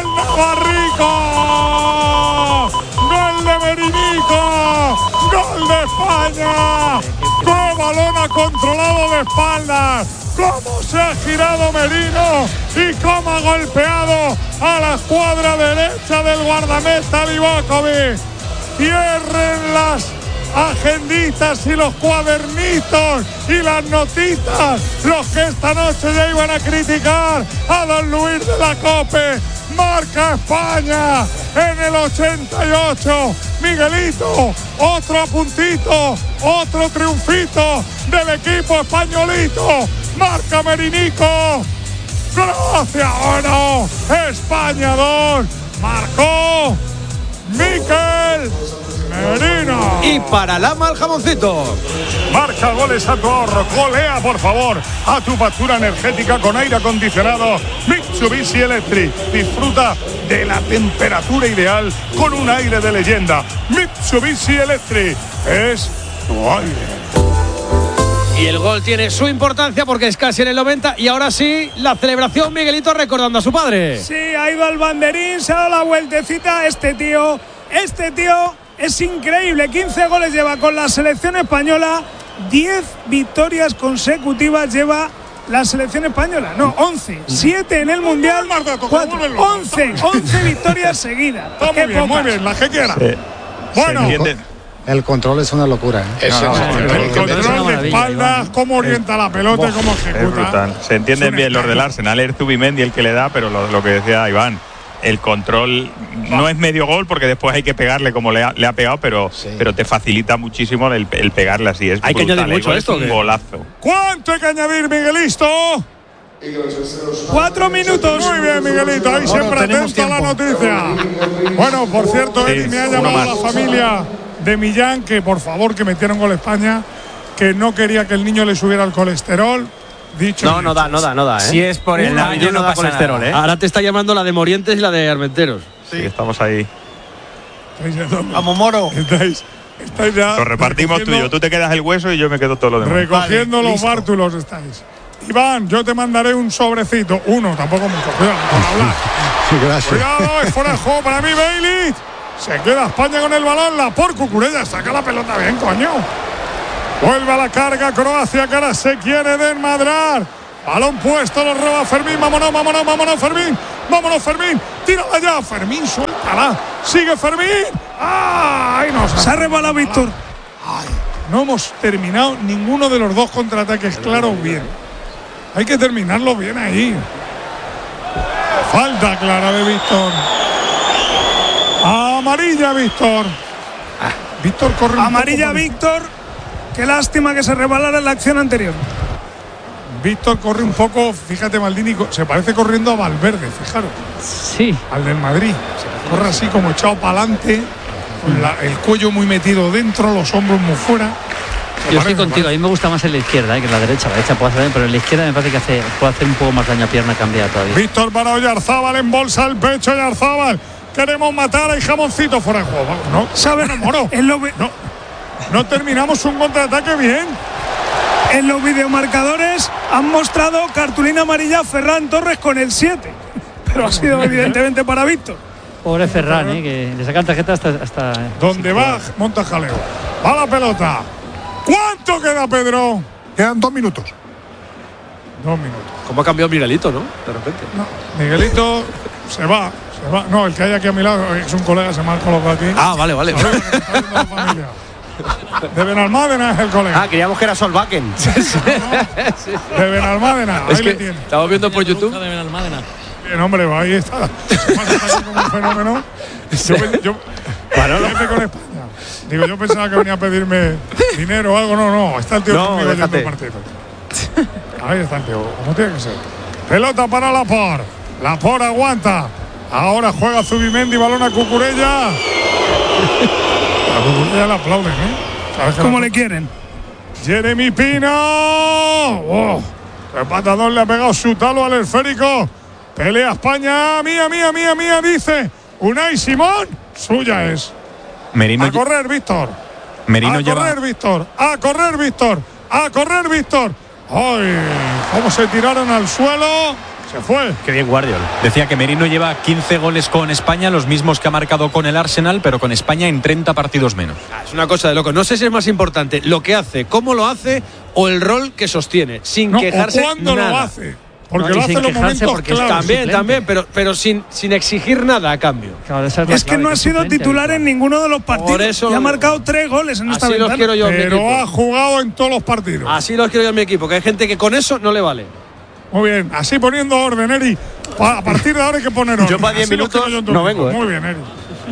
Navarrico! ¡Gol de Merinico! ¡Gol de España! ¡Qué balón ha controlado de espaldas! ¡Cómo se ha girado Merino! ¡Y cómo ha golpeado a la escuadra derecha del guardameta Livakovic! ¡Cierren las agenditas y los cuadernitos y las notitas! Los que esta noche ya iban a criticar a don Luis de la Cope. Marca España en el ochenta y ocho. Miguelito, otro puntito, otro triunfito del equipo españolito. Marca Merinico. Croacia uno, España dos. Marcó Mikel Merino. Y para Lama el jamoncito. Marca goles a tu ahorro. Golea, por favor, a tu factura energética con aire acondicionado Mitsubishi Electric. Disfruta de la temperatura ideal con un aire de leyenda. Mitsubishi Electric es tu aire. Y el gol tiene su importancia porque es casi en el noventa. Y ahora sí, la celebración, Miguelito recordando a su padre. Sí, ha ido al banderín, se ha dado la vueltecita. Este tío, este tío es increíble. quince goles lleva con la selección española. diez victorias consecutivas lleva la selección española. No, once. siete en el Mundial. cuatro, once. once victorias seguidas. Está muy Qué bien, muy pocas. bien, la que quiera. Se Bueno, entiende. El control es una locura, ¿eh? Ese No, es no, el no, control no, el que es una control de maravilla, espaldas, Iván. cómo orienta la pelota y cómo Es ejecuta. brutal. Se entienden Es un bien los del escándalo. Arsenal. Es Zubimendi el que le da, pero lo, lo que decía Iván, el control no es medio gol porque después hay que pegarle como le ha, le ha pegado, pero, Sí. pero te facilita muchísimo el, el pegarle así. Es Hay que brutal. añadir El mucho gol a esto, es un ¿o qué? golazo. ¿Cuánto hay que añadir, Miguelisto? Cuatro minutos. Muy bien, Miguelito, ahí siempre tenemos atento a la tiempo. noticia. Bueno, por cierto, Sí, Eddie me ha uno llamado a la más. familia de Millán que por favor que metiera un gol a España, que no quería que el niño le subiera el colesterol. Dicho No, y no hecho. da, no da, no da, ¿eh? Si es por el Una daño, vez no da pasa colesterol, nada. ¿eh? Ahora te está llamando la de Morientes y la de Armenteros. Sí, estamos ahí. Estáis ya, ¿dónde? Vamos, Moro. Estáis, estáis ya Lo repartimos tú y yo. recogiendo- Tú te quedas el hueso y yo me quedo todo lo demás. Recogiendo Vale, los listo. bártulos estáis. Iván, yo te mandaré un sobrecito. Uno, tampoco mucho. Cuidado, con hablar. Gracias. Cuidado, es fuera de juego para mí, Bailey. Se queda España con el balón. La por Cucurella saca la pelota bien, coño. Vuelve a la carga Croacia, que ahora se quiere desmadrar. Balón puesto, lo roba Fermín. Vámonos, vámonos, vámonos, Fermín. Vámonos, Fermín. Tírala ya, Fermín, suéltala. Sigue Fermín. ¡Ay, no! Se ha rebalado Víctor. Ay, no hemos terminado ninguno de los dos contraataques claros bien. Hay que terminarlo bien ahí. Falta clara de Víctor. Amarilla, Víctor. Víctor corre un Amarilla, poco. Víctor. Qué lástima que se rebalara en la acción anterior. Víctor corre un poco, fíjate, Maldini, se parece corriendo a Valverde, fijaros. Sí. Al del Madrid. Corre así como echado para adelante, con la, el cuello muy metido dentro, los hombros muy fuera. Se Yo estoy contigo, a mí me gusta más en la izquierda eh, que en la derecha. La derecha puede hacer bien, pero en la izquierda me parece que hace, puede hacer un poco más daño a pierna cambiada todavía. Víctor para Oyarzábal, en bolsa el pecho, Oyarzábal. Queremos matar a Jamoncito fuera de juego. No, ¿sabes? No, moro. lo ve- no, no terminamos un contraataque bien. En los videomarcadores han mostrado cartulina amarilla a Ferran Torres con el siete. Pero ha sido evidentemente para Víctor. Pobre Ferran, eh, que le sacan tarjeta hasta. hasta Donde va, monta jaleo. Va la pelota. ¿Cuánto queda, Pedro? Quedan dos minutos. Dos minutos. ¿Cómo ha cambiado Miguelito, no? De repente. No, Miguelito se va, se va. No, el que hay aquí a mi lado es un colega, se me ha colocado aquí. Ah, vale, vale. De Benalmádena es el colega. Ah, creíamos que era Solbakken. De Benalmádena, ahí Es le que tiene. estamos viendo por YouTube. Bien, hombre, ahí está. Se pasa aquí como un fenómeno. Yo, yo, fíjate con España. Digo, yo pensaba que venía a pedirme dinero o algo. No, no, está el tío No, conmigo yendo déjate. al partido. Ahí está el tío, como tiene que ser. Pelota para Lapor. Lapor aguanta. Ahora juega Zubimendi, balón a Cucurella. A Cucurella le aplauden, ¿eh? ¿Sabes que Como la- le quieren. Jeremy Pino. Oh, el patadón le ha pegado su talo al esférico. Pelea España. Mía, mía, mía, mía, dice Unai Simón. Suya es. Merino, A correr, Víctor. Merino A lleva. correr, Víctor. A correr, Víctor. A correr, Víctor. ¡Ay! ¿Cómo se tiraron al suelo? Se fue. Qué bien Guardiola. Decía que Merino lleva quince goles con España, los mismos que ha marcado con el Arsenal, pero con España en treinta partidos menos. Ah, es una cosa de loco. No sé si es más importante lo que hace, cómo lo hace o el rol que sostiene, sin No, quejarse o cuándo nada. lo hace. Porque No, lo y hace sin en los quejarse momentos porque es claves. También, suplente. también, pero, pero sin, sin exigir nada a cambio. Claro, esa es la Es que clave, no ha es sido suplente, titular habitual. en ninguno de los partidos. Por eso y ha lo- marcado tres goles en esta Así los ventana. quiero yo en mi Pero equipo. ha jugado en todos los partidos. Así los quiero yo en mi equipo, que hay gente que con eso no le vale. Muy bien, así poniendo orden, Eri. Pa- a partir de ahora hay que poner orden. Yo para diez Así lo minutos quiero yo en tu no equipo. vengo, ¿eh? Muy bien, Eri.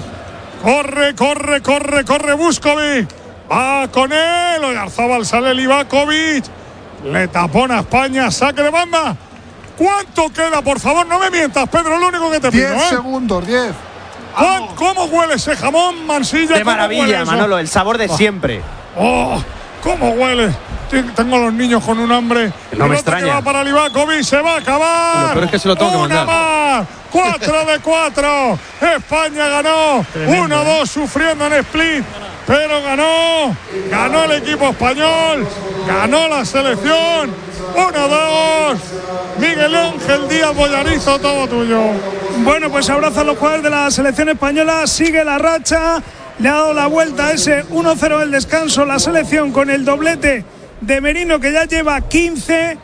Corre, corre, corre, corre Vuskovic. Va con él. Oyarzábal sale Livakovic. Le tapona a España. Saque de banda. ¿Cuánto queda? Por favor, no me mientas, Pedro. Lo único que te pido, Diez ¿eh? segundos, diez. ¿Cuán- ¿Cómo huele ese jamón, Mansilla? De ¿Cómo huele maravilla, eso? Manolo, el sabor de siempre. ¡Oh! ¿Cómo huele? Ten- Tengo a los niños con un hambre. No me Pelota que extraña. va para Livakovic, se va a acabar. Lo peor es que se lo tengo que Una mandar. más. Cuatro de cuatro. España ganó. Uno dos sufriendo en split. Pero ganó. Ganó el equipo español. Ganó la selección. Uno dos. Miguel Ángel Díaz Boyarizo, todo tuyo. Bueno, pues abraza a los jugadores de la selección española. Sigue la racha. Le ha dado la vuelta a ese uno cero del descanso. La selección con el doblete de Merino, que ya lleva quince.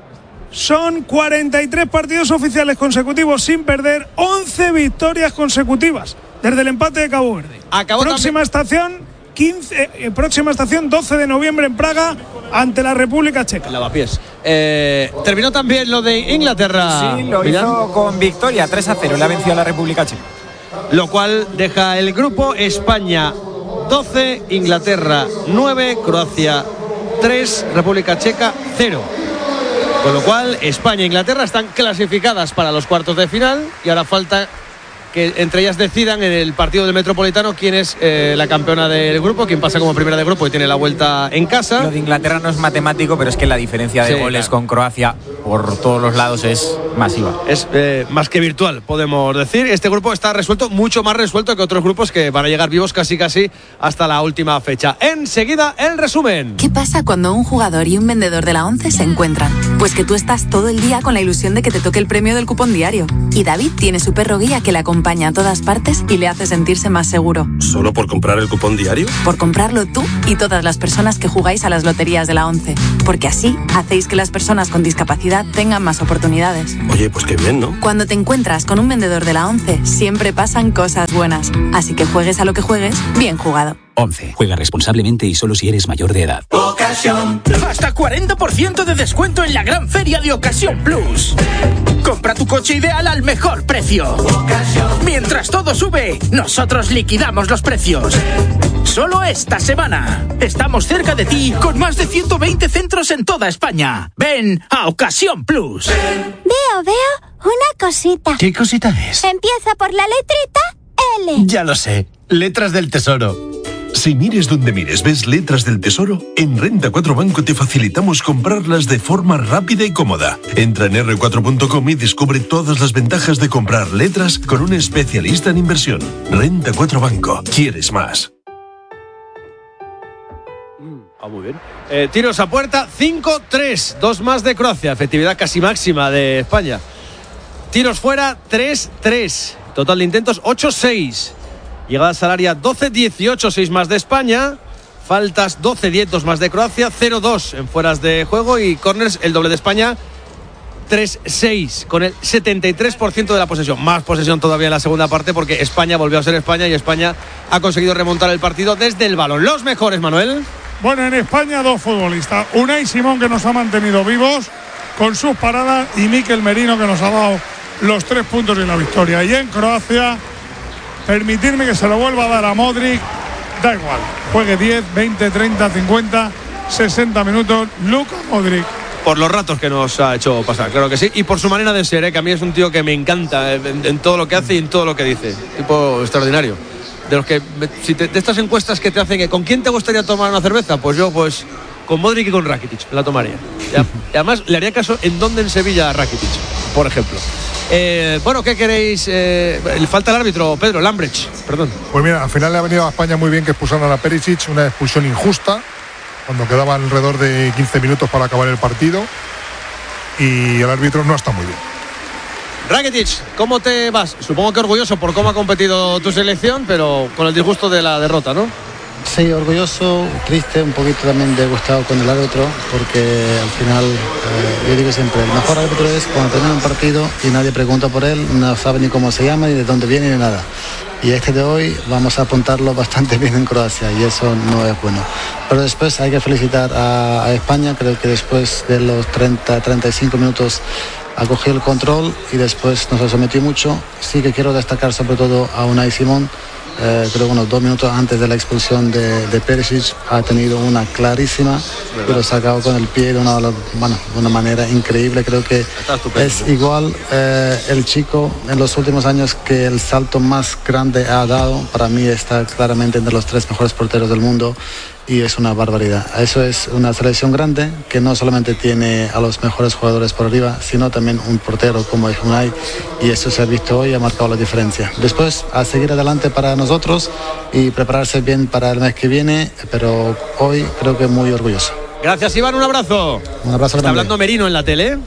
Son cuarenta y tres partidos oficiales consecutivos sin perder. once victorias consecutivas desde el empate de Cabo Verde. Acabó próxima estación, quince, eh, próxima estación doce de noviembre en Praga ante la República Checa. Lavapiés. Eh, terminó también lo de Inglaterra. Sí, lo Millán. hizo con victoria tres a cero. Le ha vencido a la República Checa. Lo cual deja el grupo España doce, Inglaterra nueve, Croacia tres, República Checa cero. Con lo cual España e Inglaterra están clasificadas para los cuartos de final y ahora falta que entre ellas decidan en el partido del Metropolitano quién es eh, la campeona del grupo, quién pasa como primera de grupo y tiene la vuelta en casa. Lo de Inglaterra no es matemático, pero es que la diferencia de Sí, goles claro. con Croacia por todos los lados es masiva. Es eh, más que virtual, podemos decir. Este grupo está resuelto, mucho más resuelto que otros grupos que van a llegar vivos casi casi hasta la última fecha. Enseguida, el resumen. ¿Qué pasa cuando un jugador y un vendedor de la ONCE se encuentran? Pues que tú estás todo el día con la ilusión de que te toque el premio del cupón diario. Y David tiene su perro guía que le acompaña a todas partes y le hace sentirse más seguro. ¿Solo por comprar el cupón diario? Por comprarlo tú y todas las personas que jugáis a las loterías de la ONCE. Porque así hacéis que las personas con discapacidad tengan más oportunidades. Oye, pues qué bien, ¿no? Cuando te encuentras con un vendedor de la ONCE, siempre pasan cosas buenas. Así que juegues a lo que juegues, bien jugado. once. Juega responsablemente y solo si eres mayor de edad. Ocasión. Hasta cuarenta por ciento de descuento en la gran feria de Ocasión Plus. Compra tu coche ideal al mejor precio. Mientras todo sube, nosotros liquidamos los precios. Solo esta semana. Estamos cerca de ti con más de ciento veinte centros en toda España. Ven a Ocasión Plus. Veo, veo una cosita. ¿Qué cosita es? Empieza por la letrita L. Ya lo sé. Letras del Tesoro. Si mires donde mires ves letras del tesoro, en Renta cuatro Banco te facilitamos comprarlas de forma rápida y cómoda. Entra en erre cuatro punto com y descubre todas las ventajas de comprar letras con un especialista en inversión. Renta cuatro Banco. ¿Quieres más? Ah, muy bien. Eh, tiros a puerta, cinco tres. Dos más de Croacia. Efectividad casi máxima de España. Tiros fuera, tres tres. Total de intentos, ocho seis. Llegadas al área, doce dieciocho, seis más de España. Faltas, doce diez, dos más de Croacia. cero dos en fueras de juego. Y corners, el doble de España, tres seis. Con el setenta y tres por ciento de la posesión. Más posesión todavía en la segunda parte porque España volvió a ser España y España ha conseguido remontar el partido desde el balón. Los mejores, Manuel. Bueno, en España dos futbolistas. Unai Simón, que nos ha mantenido vivos con sus paradas, y Mikel Merino, que nos ha dado los tres puntos y la victoria. Y en Croacia, permitirme que se lo vuelva a dar a Modric, da igual, juegue diez, veinte, treinta, cincuenta, sesenta minutos, Luka Modric. Por los ratos que nos ha hecho pasar, claro que sí. Y por su manera de ser, ¿eh? Que a mí es un tío que me encanta en, en todo lo que hace y en todo lo que dice. Tipo extraordinario. De los que, si te, de estas encuestas que te hacen, que ¿con quién te gustaría tomar una cerveza? Pues yo, pues, con Modric y con Rakitic la tomaría. Y, a, y además le haría caso en dónde en Sevilla a Rakitic, por ejemplo. Eh, bueno, ¿qué queréis? Eh, falta el árbitro, Pedro, Lambrecht, perdón. Pues mira, al final le ha venido a España muy bien que expulsaran a Perisic, una expulsión injusta, cuando quedaban alrededor de quince minutos para acabar el partido, y el árbitro no está muy bien. Rakitic, ¿cómo te vas? Supongo que orgulloso por cómo ha competido tu selección, pero con el disgusto de la derrota, ¿no? Sí, orgulloso, triste, un poquito también disgustado con el árbitro, porque al final, eh, yo digo siempre, el mejor árbitro es cuando termina un partido y nadie pregunta por él, no sabe ni cómo se llama, ni de dónde viene, ni nada. Y este de hoy vamos a apuntarlo bastante bien en Croacia, y eso no es bueno. Pero después hay que felicitar a, a España, creo que después de los treinta, treinta y cinco minutos ha cogido el control y después nos ha sometido mucho. Sí que quiero destacar sobre todo a Unai Simón. Eh, creo que unos dos minutos antes de la expulsión de, de Perisic ha tenido una clarísima, pero sacado con el pie de una, bueno, de una manera increíble. Creo que es igual eh, el chico en los últimos años que el salto más grande ha dado. Para mí está claramente entre los tres mejores porteros del mundo y es una barbaridad. Eso es una selección grande que no solamente tiene a los mejores jugadores por arriba, sino también un portero como es Unai, y eso se ha visto hoy y ha marcado la diferencia. Después a seguir adelante para nosotros y prepararse bien para el mes que viene, pero hoy creo que muy orgulloso. Gracias, Iván, un abrazo. Un abrazo. Está grande. hablando Merino en la tele.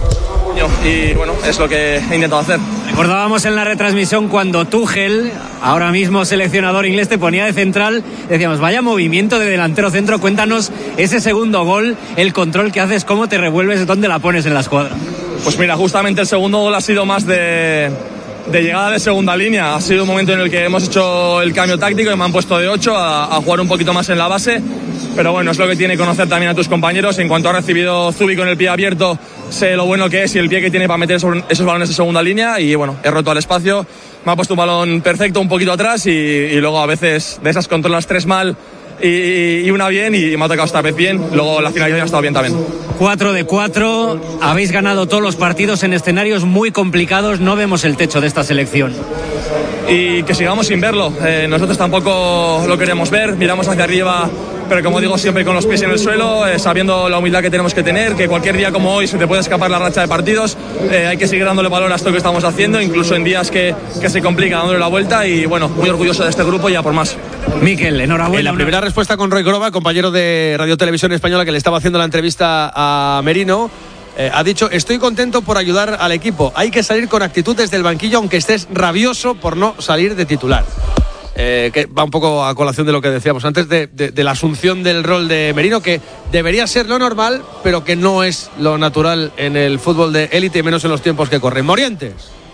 Y bueno, es lo que he intentado hacer. Recordábamos en la retransmisión cuando Tuchel, ahora mismo seleccionador inglés, te ponía de central, decíamos, vaya movimiento de delantero centro. Cuéntanos ese segundo gol, el control que haces, cómo te revuelves, dónde la pones en la escuadra. Pues mira, justamente el segundo gol ha sido más de, de llegada de segunda línea. Ha sido un momento en el que hemos hecho el cambio táctico y me han puesto de ocho a, a jugar un poquito más en la base. Pero bueno, es lo que tiene conocer también a tus compañeros. En cuanto ha recibido Zubi con el pie abierto, sé lo bueno que es y el pie que tiene para meter esos balones de segunda línea. Y bueno, he roto al espacio, me ha puesto un balón perfecto un poquito atrás y, y luego a veces de esas controlas tres mal y, y una bien, y me ha tocado esta vez bien. Luego la finalización ha estado bien también. cuatro de cuatro, habéis ganado todos los partidos en escenarios muy complicados. No vemos el techo de esta selección. y que sigamos sin verlo. Eh, nosotros tampoco lo queríamos ver, miramos hacia arriba, pero como digo, siempre con los pies en el suelo, eh, sabiendo la humildad que tenemos que tener, que cualquier día como hoy se te puede escapar la racha de partidos, eh, hay que seguir dándole valor a esto que estamos haciendo, incluso en días que, que se complica, dándole la vuelta, y bueno, muy orgulloso de este grupo y a por más. Miquel, enhorabuena. En la primera respuesta con Roy Grova, compañero de Radio Televisión Española que le estaba haciendo la entrevista a Merino, Eh, ha dicho: estoy contento por ayudar al equipo, hay que salir con actitud desde el banquillo aunque estés rabioso por no salir de titular. Eh, que va un poco a colación de lo que decíamos antes de, de, de la asunción del rol de Merino, que debería ser lo normal pero que no es lo natural en el fútbol de élite, menos en los tiempos que corren. Morientes.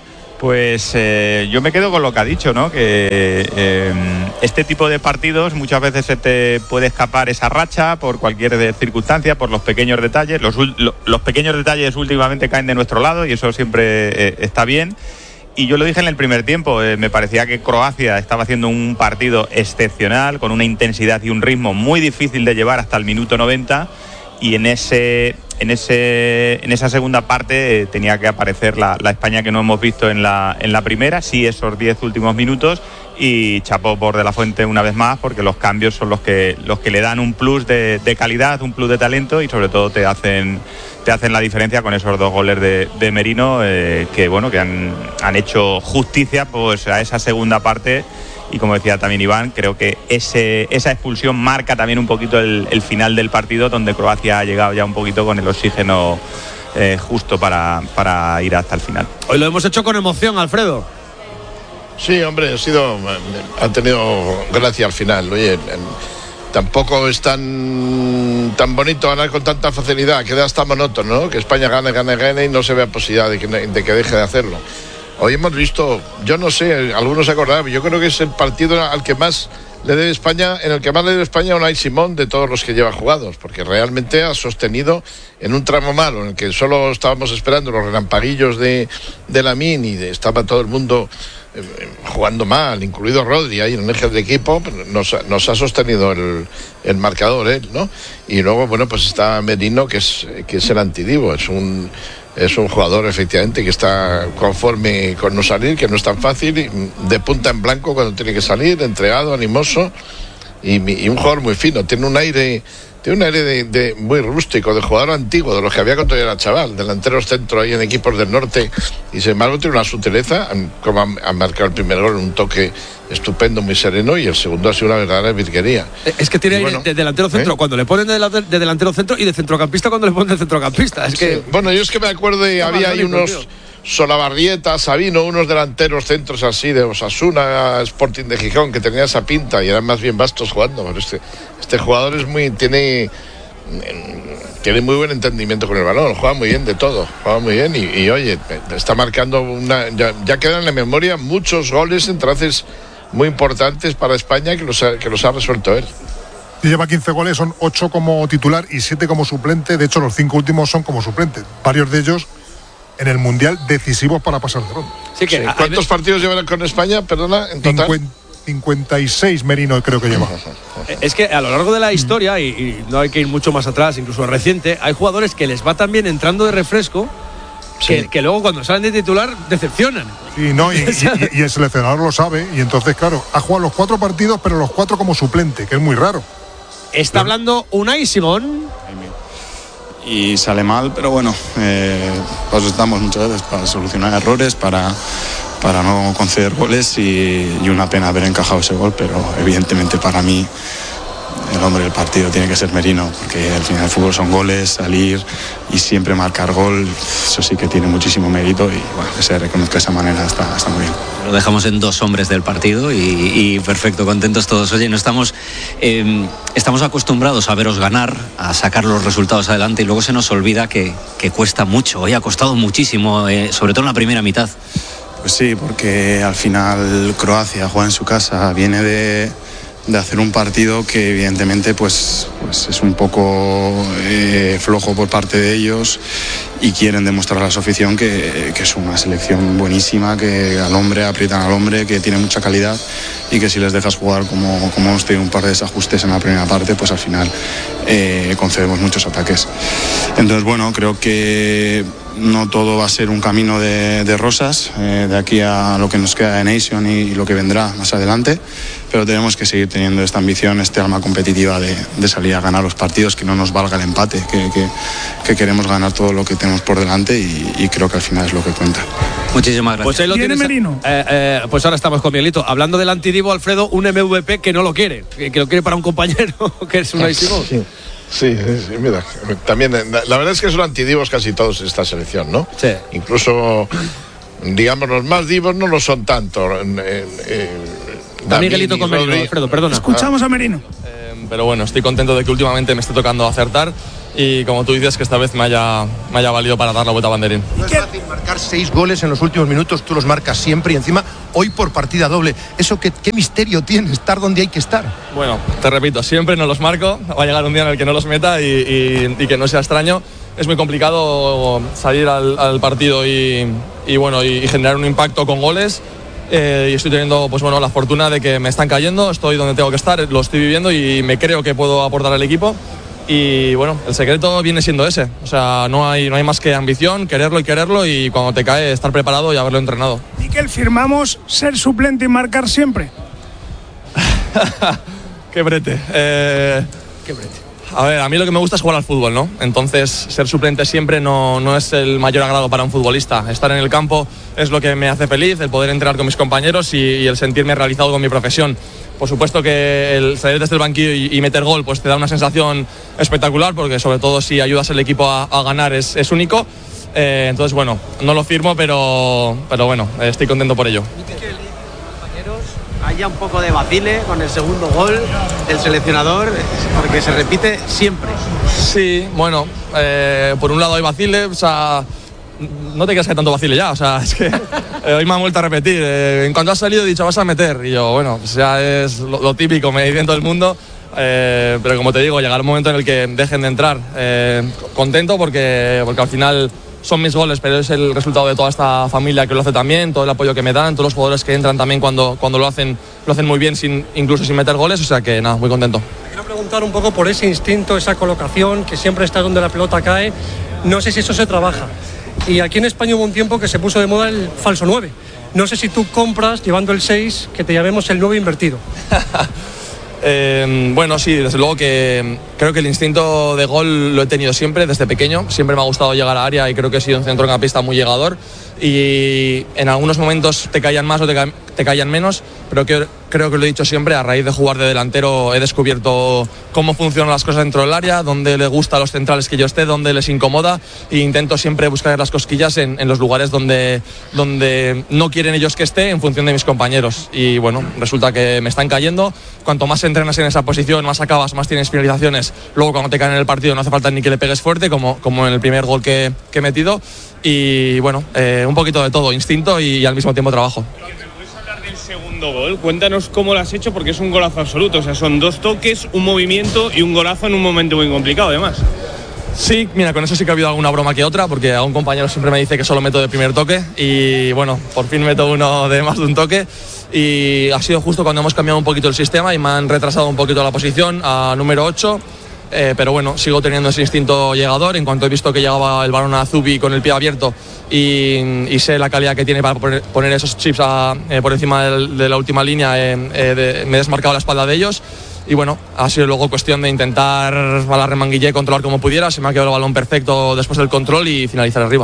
Pues eh, yo me quedo con lo que ha dicho, ¿no? Que eh, este tipo de partidos muchas veces se te puede escapar esa racha por cualquier circunstancia, por los pequeños detalles. Los, los pequeños detalles últimamente caen de nuestro lado y eso siempre eh, está bien. Y yo lo dije en el primer tiempo, eh, me parecía que Croacia estaba haciendo un partido excepcional, con una intensidad y un ritmo muy difícil de llevar hasta el minuto noventa, y en ese... En, ese, en esa segunda parte eh, tenía que aparecer la, la España que no hemos visto en la, en la primera, sí esos diez últimos minutos, y chapó por De la Fuente una vez más, porque los cambios son los que, los que le dan un plus de, de calidad, un plus de talento, y sobre todo te hacen, te hacen la diferencia con esos dos goles de, de Merino, eh, que bueno, que han, han hecho justicia pues a esa segunda parte. Y como decía también Iván, creo que ese, esa expulsión marca también un poquito el, el final del partido, donde Croacia ha llegado ya un poquito con el oxígeno eh, justo para, para ir hasta el final. Hoy lo hemos hecho con emoción, Alfredo. Sí, hombre, ha sido, ha tenido gracia al final. Oye, tampoco es tan, tan bonito ganar con tanta facilidad, queda hasta monótono, ¿no? Que España gane, gane, gane y no se vea posibilidad de que, de que deje de hacerlo. Hoy hemos visto, yo no sé, algunos se acordarán, yo creo que es el partido al que más le debe España, en el que más le debe España a Unai Simón de todos los que lleva jugados, porque realmente ha sostenido en un tramo malo, en el que solo estábamos esperando los relampaguillos de, de Lamine y de, estaba todo el mundo eh, jugando mal, incluido Rodri ahí en el eje del equipo, nos, nos ha sostenido el, el marcador él, ¿no? Y luego, bueno, pues está Merino, que es, que es el antidivo, es un... Es un jugador efectivamente que está conforme con no salir, que no es tan fácil, de punta en blanco cuando tiene que salir, entregado, animoso y, y un jugador muy fino. Tiene un aire, tiene un aire de, de muy rústico, de jugador antiguo, de los que había cuando yo era chaval, delanteros centro ahí en equipos del norte, y sin embargo tiene una sutileza, como han, han marcado el primer gol, un toque estupendo, muy sereno, y el segundo ha sido una verdadera virguería. Es que tiene bueno, de delantero centro, ¿eh? Cuando le ponen de, de delantero centro, y de centrocampista cuando le ponen de centrocampista. Es que... Sí. Bueno, yo es que me acuerdo y había ahí unos tío. Solabarrieta, Sabino, unos delanteros centros así de Osasuna, Sporting de Gijón, que tenía esa pinta y eran más bien vastos jugando. Pero este, este jugador es muy, tiene, tiene muy buen entendimiento con el balón, juega muy bien de todo, juega muy bien y, y oye, está marcando una, ya, ya quedan en la memoria muchos goles en traces muy importantes para España que los ha, que los ha resuelto él. Y lleva quince goles, son ocho como titular y siete como suplente. De hecho, los cinco últimos son como suplente. Varios de ellos en el Mundial decisivos para pasar de ronda. Sí, que, sí. ¿Cuántos partidos llevan con España, perdona, en total? cincuenta y seis Merino creo que lleva. Es que a lo largo de la historia, y, y no hay que ir mucho más atrás, incluso reciente, hay jugadores que les va también entrando de refresco, que, sí. que luego cuando salen de titular decepcionan. Sí, no, y, y, y el seleccionador lo sabe, y entonces, claro, ha jugado los cuatro partidos, pero los cuatro como suplente, que es muy raro. Está ¿no? hablando Unai Simón. Y sale mal, pero bueno, eh, pues estamos muchas veces para solucionar errores, para, para no conceder goles y, y una pena haber encajado ese gol, pero evidentemente para mí el hombre del partido tiene que ser Merino, porque al final el fútbol son goles, salir y siempre marcar gol, eso sí que tiene muchísimo mérito y bueno, que se reconozca de esa manera está, está muy bien. Lo dejamos en dos hombres del partido y, y perfecto, contentos todos. Oye, no estamos, eh, estamos acostumbrados a veros ganar, a sacar los resultados adelante y luego se nos olvida que, que cuesta mucho. Hoy ha costado muchísimo, eh, sobre todo en la primera mitad. Pues sí, porque al final Croacia juega en su casa, viene de... de hacer un partido que evidentemente pues, pues es un poco eh, flojo por parte de ellos y quieren demostrar a su afición que, que es una selección buenísima, que al hombre aprietan al hombre, que tiene mucha calidad y que si les dejas jugar como, como hemos tenido un par de desajustes en la primera parte, pues al final eh, concedemos muchos ataques. Entonces bueno, creo que no todo va a ser un camino de, de rosas eh, de aquí a lo que nos queda de Nation y, y lo que vendrá más adelante, pero tenemos que seguir teniendo esta ambición, este alma competitiva de, de salir a ganar los partidos, que no nos valga el empate, que, que, que queremos ganar todo lo que tenemos por delante y, y creo que al final es lo que cuenta. Muchísimas gracias. Pues ahí lo tienes. Merino? Eh, eh, pues ahora estamos con Miguelito. Hablando del antidivo, Alfredo, un M V P que no lo quiere, que, que lo quiere para un compañero, que es un sí. Sí, sí, sí, mira, también la, la verdad es que son antidivos casi todos en esta selección, ¿no? Sí. Incluso, digamos, los más divos no lo son tanto. En, en, en, Miguelito con Merino, Alfredo, perdona. Escuchamos a Merino. Eh, pero bueno, estoy contento de que últimamente me esté tocando acertar y como tú dices, que esta vez me haya, me haya valido para dar la vuelta a banderín. No es fácil marcar seis goles en los últimos minutos, tú los marcas siempre y encima hoy por partida doble. ¿Eso qué, qué misterio tiene, estar donde hay que estar? Bueno, te repito, siempre no los marco, va a llegar un día en el que no los meta y, y, y que no sea extraño. Es muy complicado salir al, al partido y, y, bueno, y, y generar un impacto con goles. Eh, y estoy teniendo pues, bueno, la fortuna de que me están cayendo, estoy donde tengo que estar, lo estoy viviendo y me creo que puedo aportar al equipo. Y bueno, el secreto viene siendo ese, o sea, no hay, no hay más que ambición, quererlo y quererlo y cuando te cae estar preparado y haberlo entrenado. Miquel, firmamos ser suplente y marcar siempre. Qué brete. Eh, Qué brete. A ver, a mí lo que me gusta es jugar al fútbol, ¿no? Entonces, ser suplente siempre no, no es el mayor agrado para un futbolista. Estar en el campo es lo que me hace feliz, el poder entrenar con mis compañeros y, y el sentirme realizado con mi profesión. Por supuesto que el salir desde el banquillo y, y meter gol pues te da una sensación espectacular, porque sobre todo si ayudas al equipo a, a ganar es, es único. Eh, entonces, bueno, no lo firmo, pero, pero bueno, estoy contento por ello. Haya un poco de vacile con el segundo gol del seleccionador, porque se repite siempre. Sí, bueno, eh, por un lado hay vacile, o sea, no te creas que hay tanto vacile ya, o sea, es que eh, hoy me han vuelto a repetir. Eh, en cuanto has salido he dicho, vas a meter, y yo, bueno, pues ya es lo, lo típico, me dicen todo el mundo, eh, pero como te digo, llegará un momento en el que dejen de entrar. Eh, contento porque, porque al final son mis goles, pero es el resultado de toda esta familia que lo hace también, todo el apoyo que me dan, todos los jugadores que entran también cuando, cuando lo hacen, lo hacen muy bien, sin, incluso sin meter goles, o sea que nada, muy contento. Te quiero preguntar un poco por ese instinto, esa colocación, que siempre está donde la pelota cae, no sé si eso se trabaja. Y aquí en España hubo un tiempo que se puso de moda el falso nueve. No sé si tú compras, llevando el seis, que te llamemos el nueve invertido. Eh, bueno, sí, desde luego que creo que el instinto de gol lo he tenido siempre, desde pequeño. Siempre me ha gustado llegar a área y creo que he sido un centrocampista muy llegador. Y en algunos momentos te caían más o te, ca- te caían menos, pero que, creo que lo he dicho siempre, a raíz de jugar de delantero he descubierto cómo funcionan las cosas dentro del área, dónde le gusta a los centrales que yo esté, dónde les incomoda, e intento siempre buscar las cosquillas en, en los lugares donde, donde no quieren ellos que esté, en función de mis compañeros. Y bueno, resulta que me están cayendo. Cuanto más entrenas en esa posición, más acabas, más tienes finalizaciones. Luego cuando te caen en el partido no hace falta ni que le pegues fuerte, como, como en el primer gol que, que he metido. Y bueno, eh, un poquito de todo, instinto y, y al mismo tiempo trabajo. ¿Puedes hablar del segundo gol? Cuéntanos cómo lo has hecho, porque es un golazo absoluto. O sea, son dos toques, un movimiento y un golazo en un momento muy complicado, además. Sí, mira, con eso sí que ha habido alguna broma que otra, porque a un compañero siempre me dice que solo meto de primer toque y bueno, por fin meto uno de más de un toque y ha sido justo cuando hemos cambiado un poquito el sistema y me han retrasado un poquito la posición a número ocho. Eh, pero bueno, sigo teniendo ese instinto llegador. En cuanto he visto que llegaba el balón a Zubi con el pie abierto y, y sé la calidad que tiene para poner, poner esos chips a, eh, por encima del, de la última línea, eh, eh, de, me he desmarcado la espalda de ellos. Y bueno, ha sido luego cuestión de intentar a la remanguillé controlar como pudiera. Se me ha quedado el balón perfecto después del control y finalizar arriba.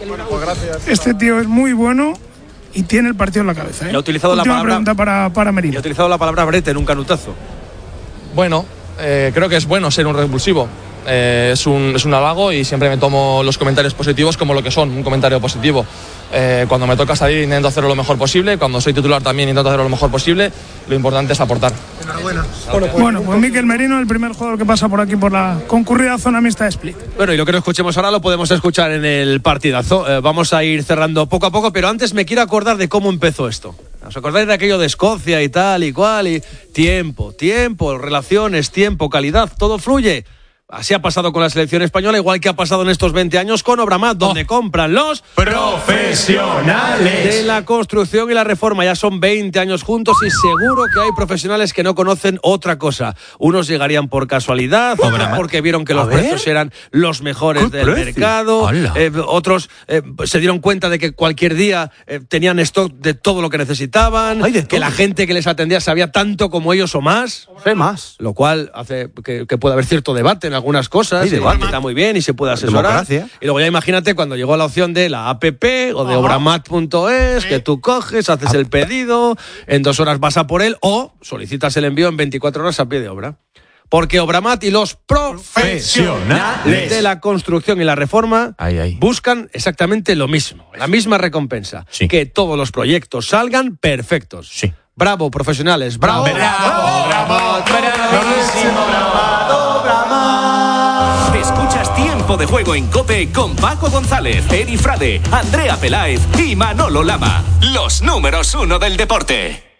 Este tío es muy bueno y tiene el partido en la cabeza, ¿eh? Y ha utilizado la Última palabra, pregunta para, para Merino. y ha utilizado la palabra brete en un canutazo. Bueno, eh, creo que es bueno ser un revulsivo. Eh, es, un, es un halago y siempre me tomo los comentarios positivos como lo que son, un comentario positivo. Eh, cuando me toca salir intento hacerlo lo mejor posible, cuando soy titular también intento hacerlo lo mejor posible. Lo importante es aportar. Enhorabuena. Bueno, pues, bueno, pues Miquel Merino, el primer jugador que pasa por aquí por la concurrida zona mixta de Split. Bueno, y lo que no escuchemos ahora lo podemos escuchar en el partidazo. Eh, vamos a ir cerrando poco a poco, pero antes me quiero acordar de cómo empezó esto. ¿Os acordáis de aquello de Escocia y tal y cual? Y tiempo, tiempo, relaciones, tiempo, calidad, todo fluye. Así ha pasado con la selección española, igual que ha pasado en estos veinte años con Obramat, donde oh. compran los profesionales de la construcción y la reforma. Ya son veinte años juntos y seguro que hay profesionales que no conocen otra cosa. Unos llegarían por casualidad, Obramat. porque vieron que los precios eran los mejores del precio? mercado. Eh, otros eh, se dieron cuenta de que cualquier día eh, tenían stock de todo lo que necesitaban, Ay, que todo. la gente que les atendía sabía tanto como ellos o más. Sé más. Lo cual hace que, que pueda haber cierto debate en algunas cosas, y está muy bien y se puede asesorar. Democracia. Y luego ya imagínate cuando llegó la opción de la app o de obramat punto es, que tú coges, haces el pedido, en dos horas vas a por él o solicitas el envío en veinticuatro horas a pie de obra. Porque Obramat y los profesionales de la construcción y la reforma ay, ay. buscan exactamente lo mismo, la misma recompensa, sí. que todos los proyectos salgan perfectos. Sí. Bravo, profesionales, bravo. Bravo, bravo, bravo, bravísimo, bravo, bravo. Escuchas Tiempo de Juego en COPE con Paco González, Eri Frade, Andrea Peláez y Manolo Lama. Los números uno del deporte.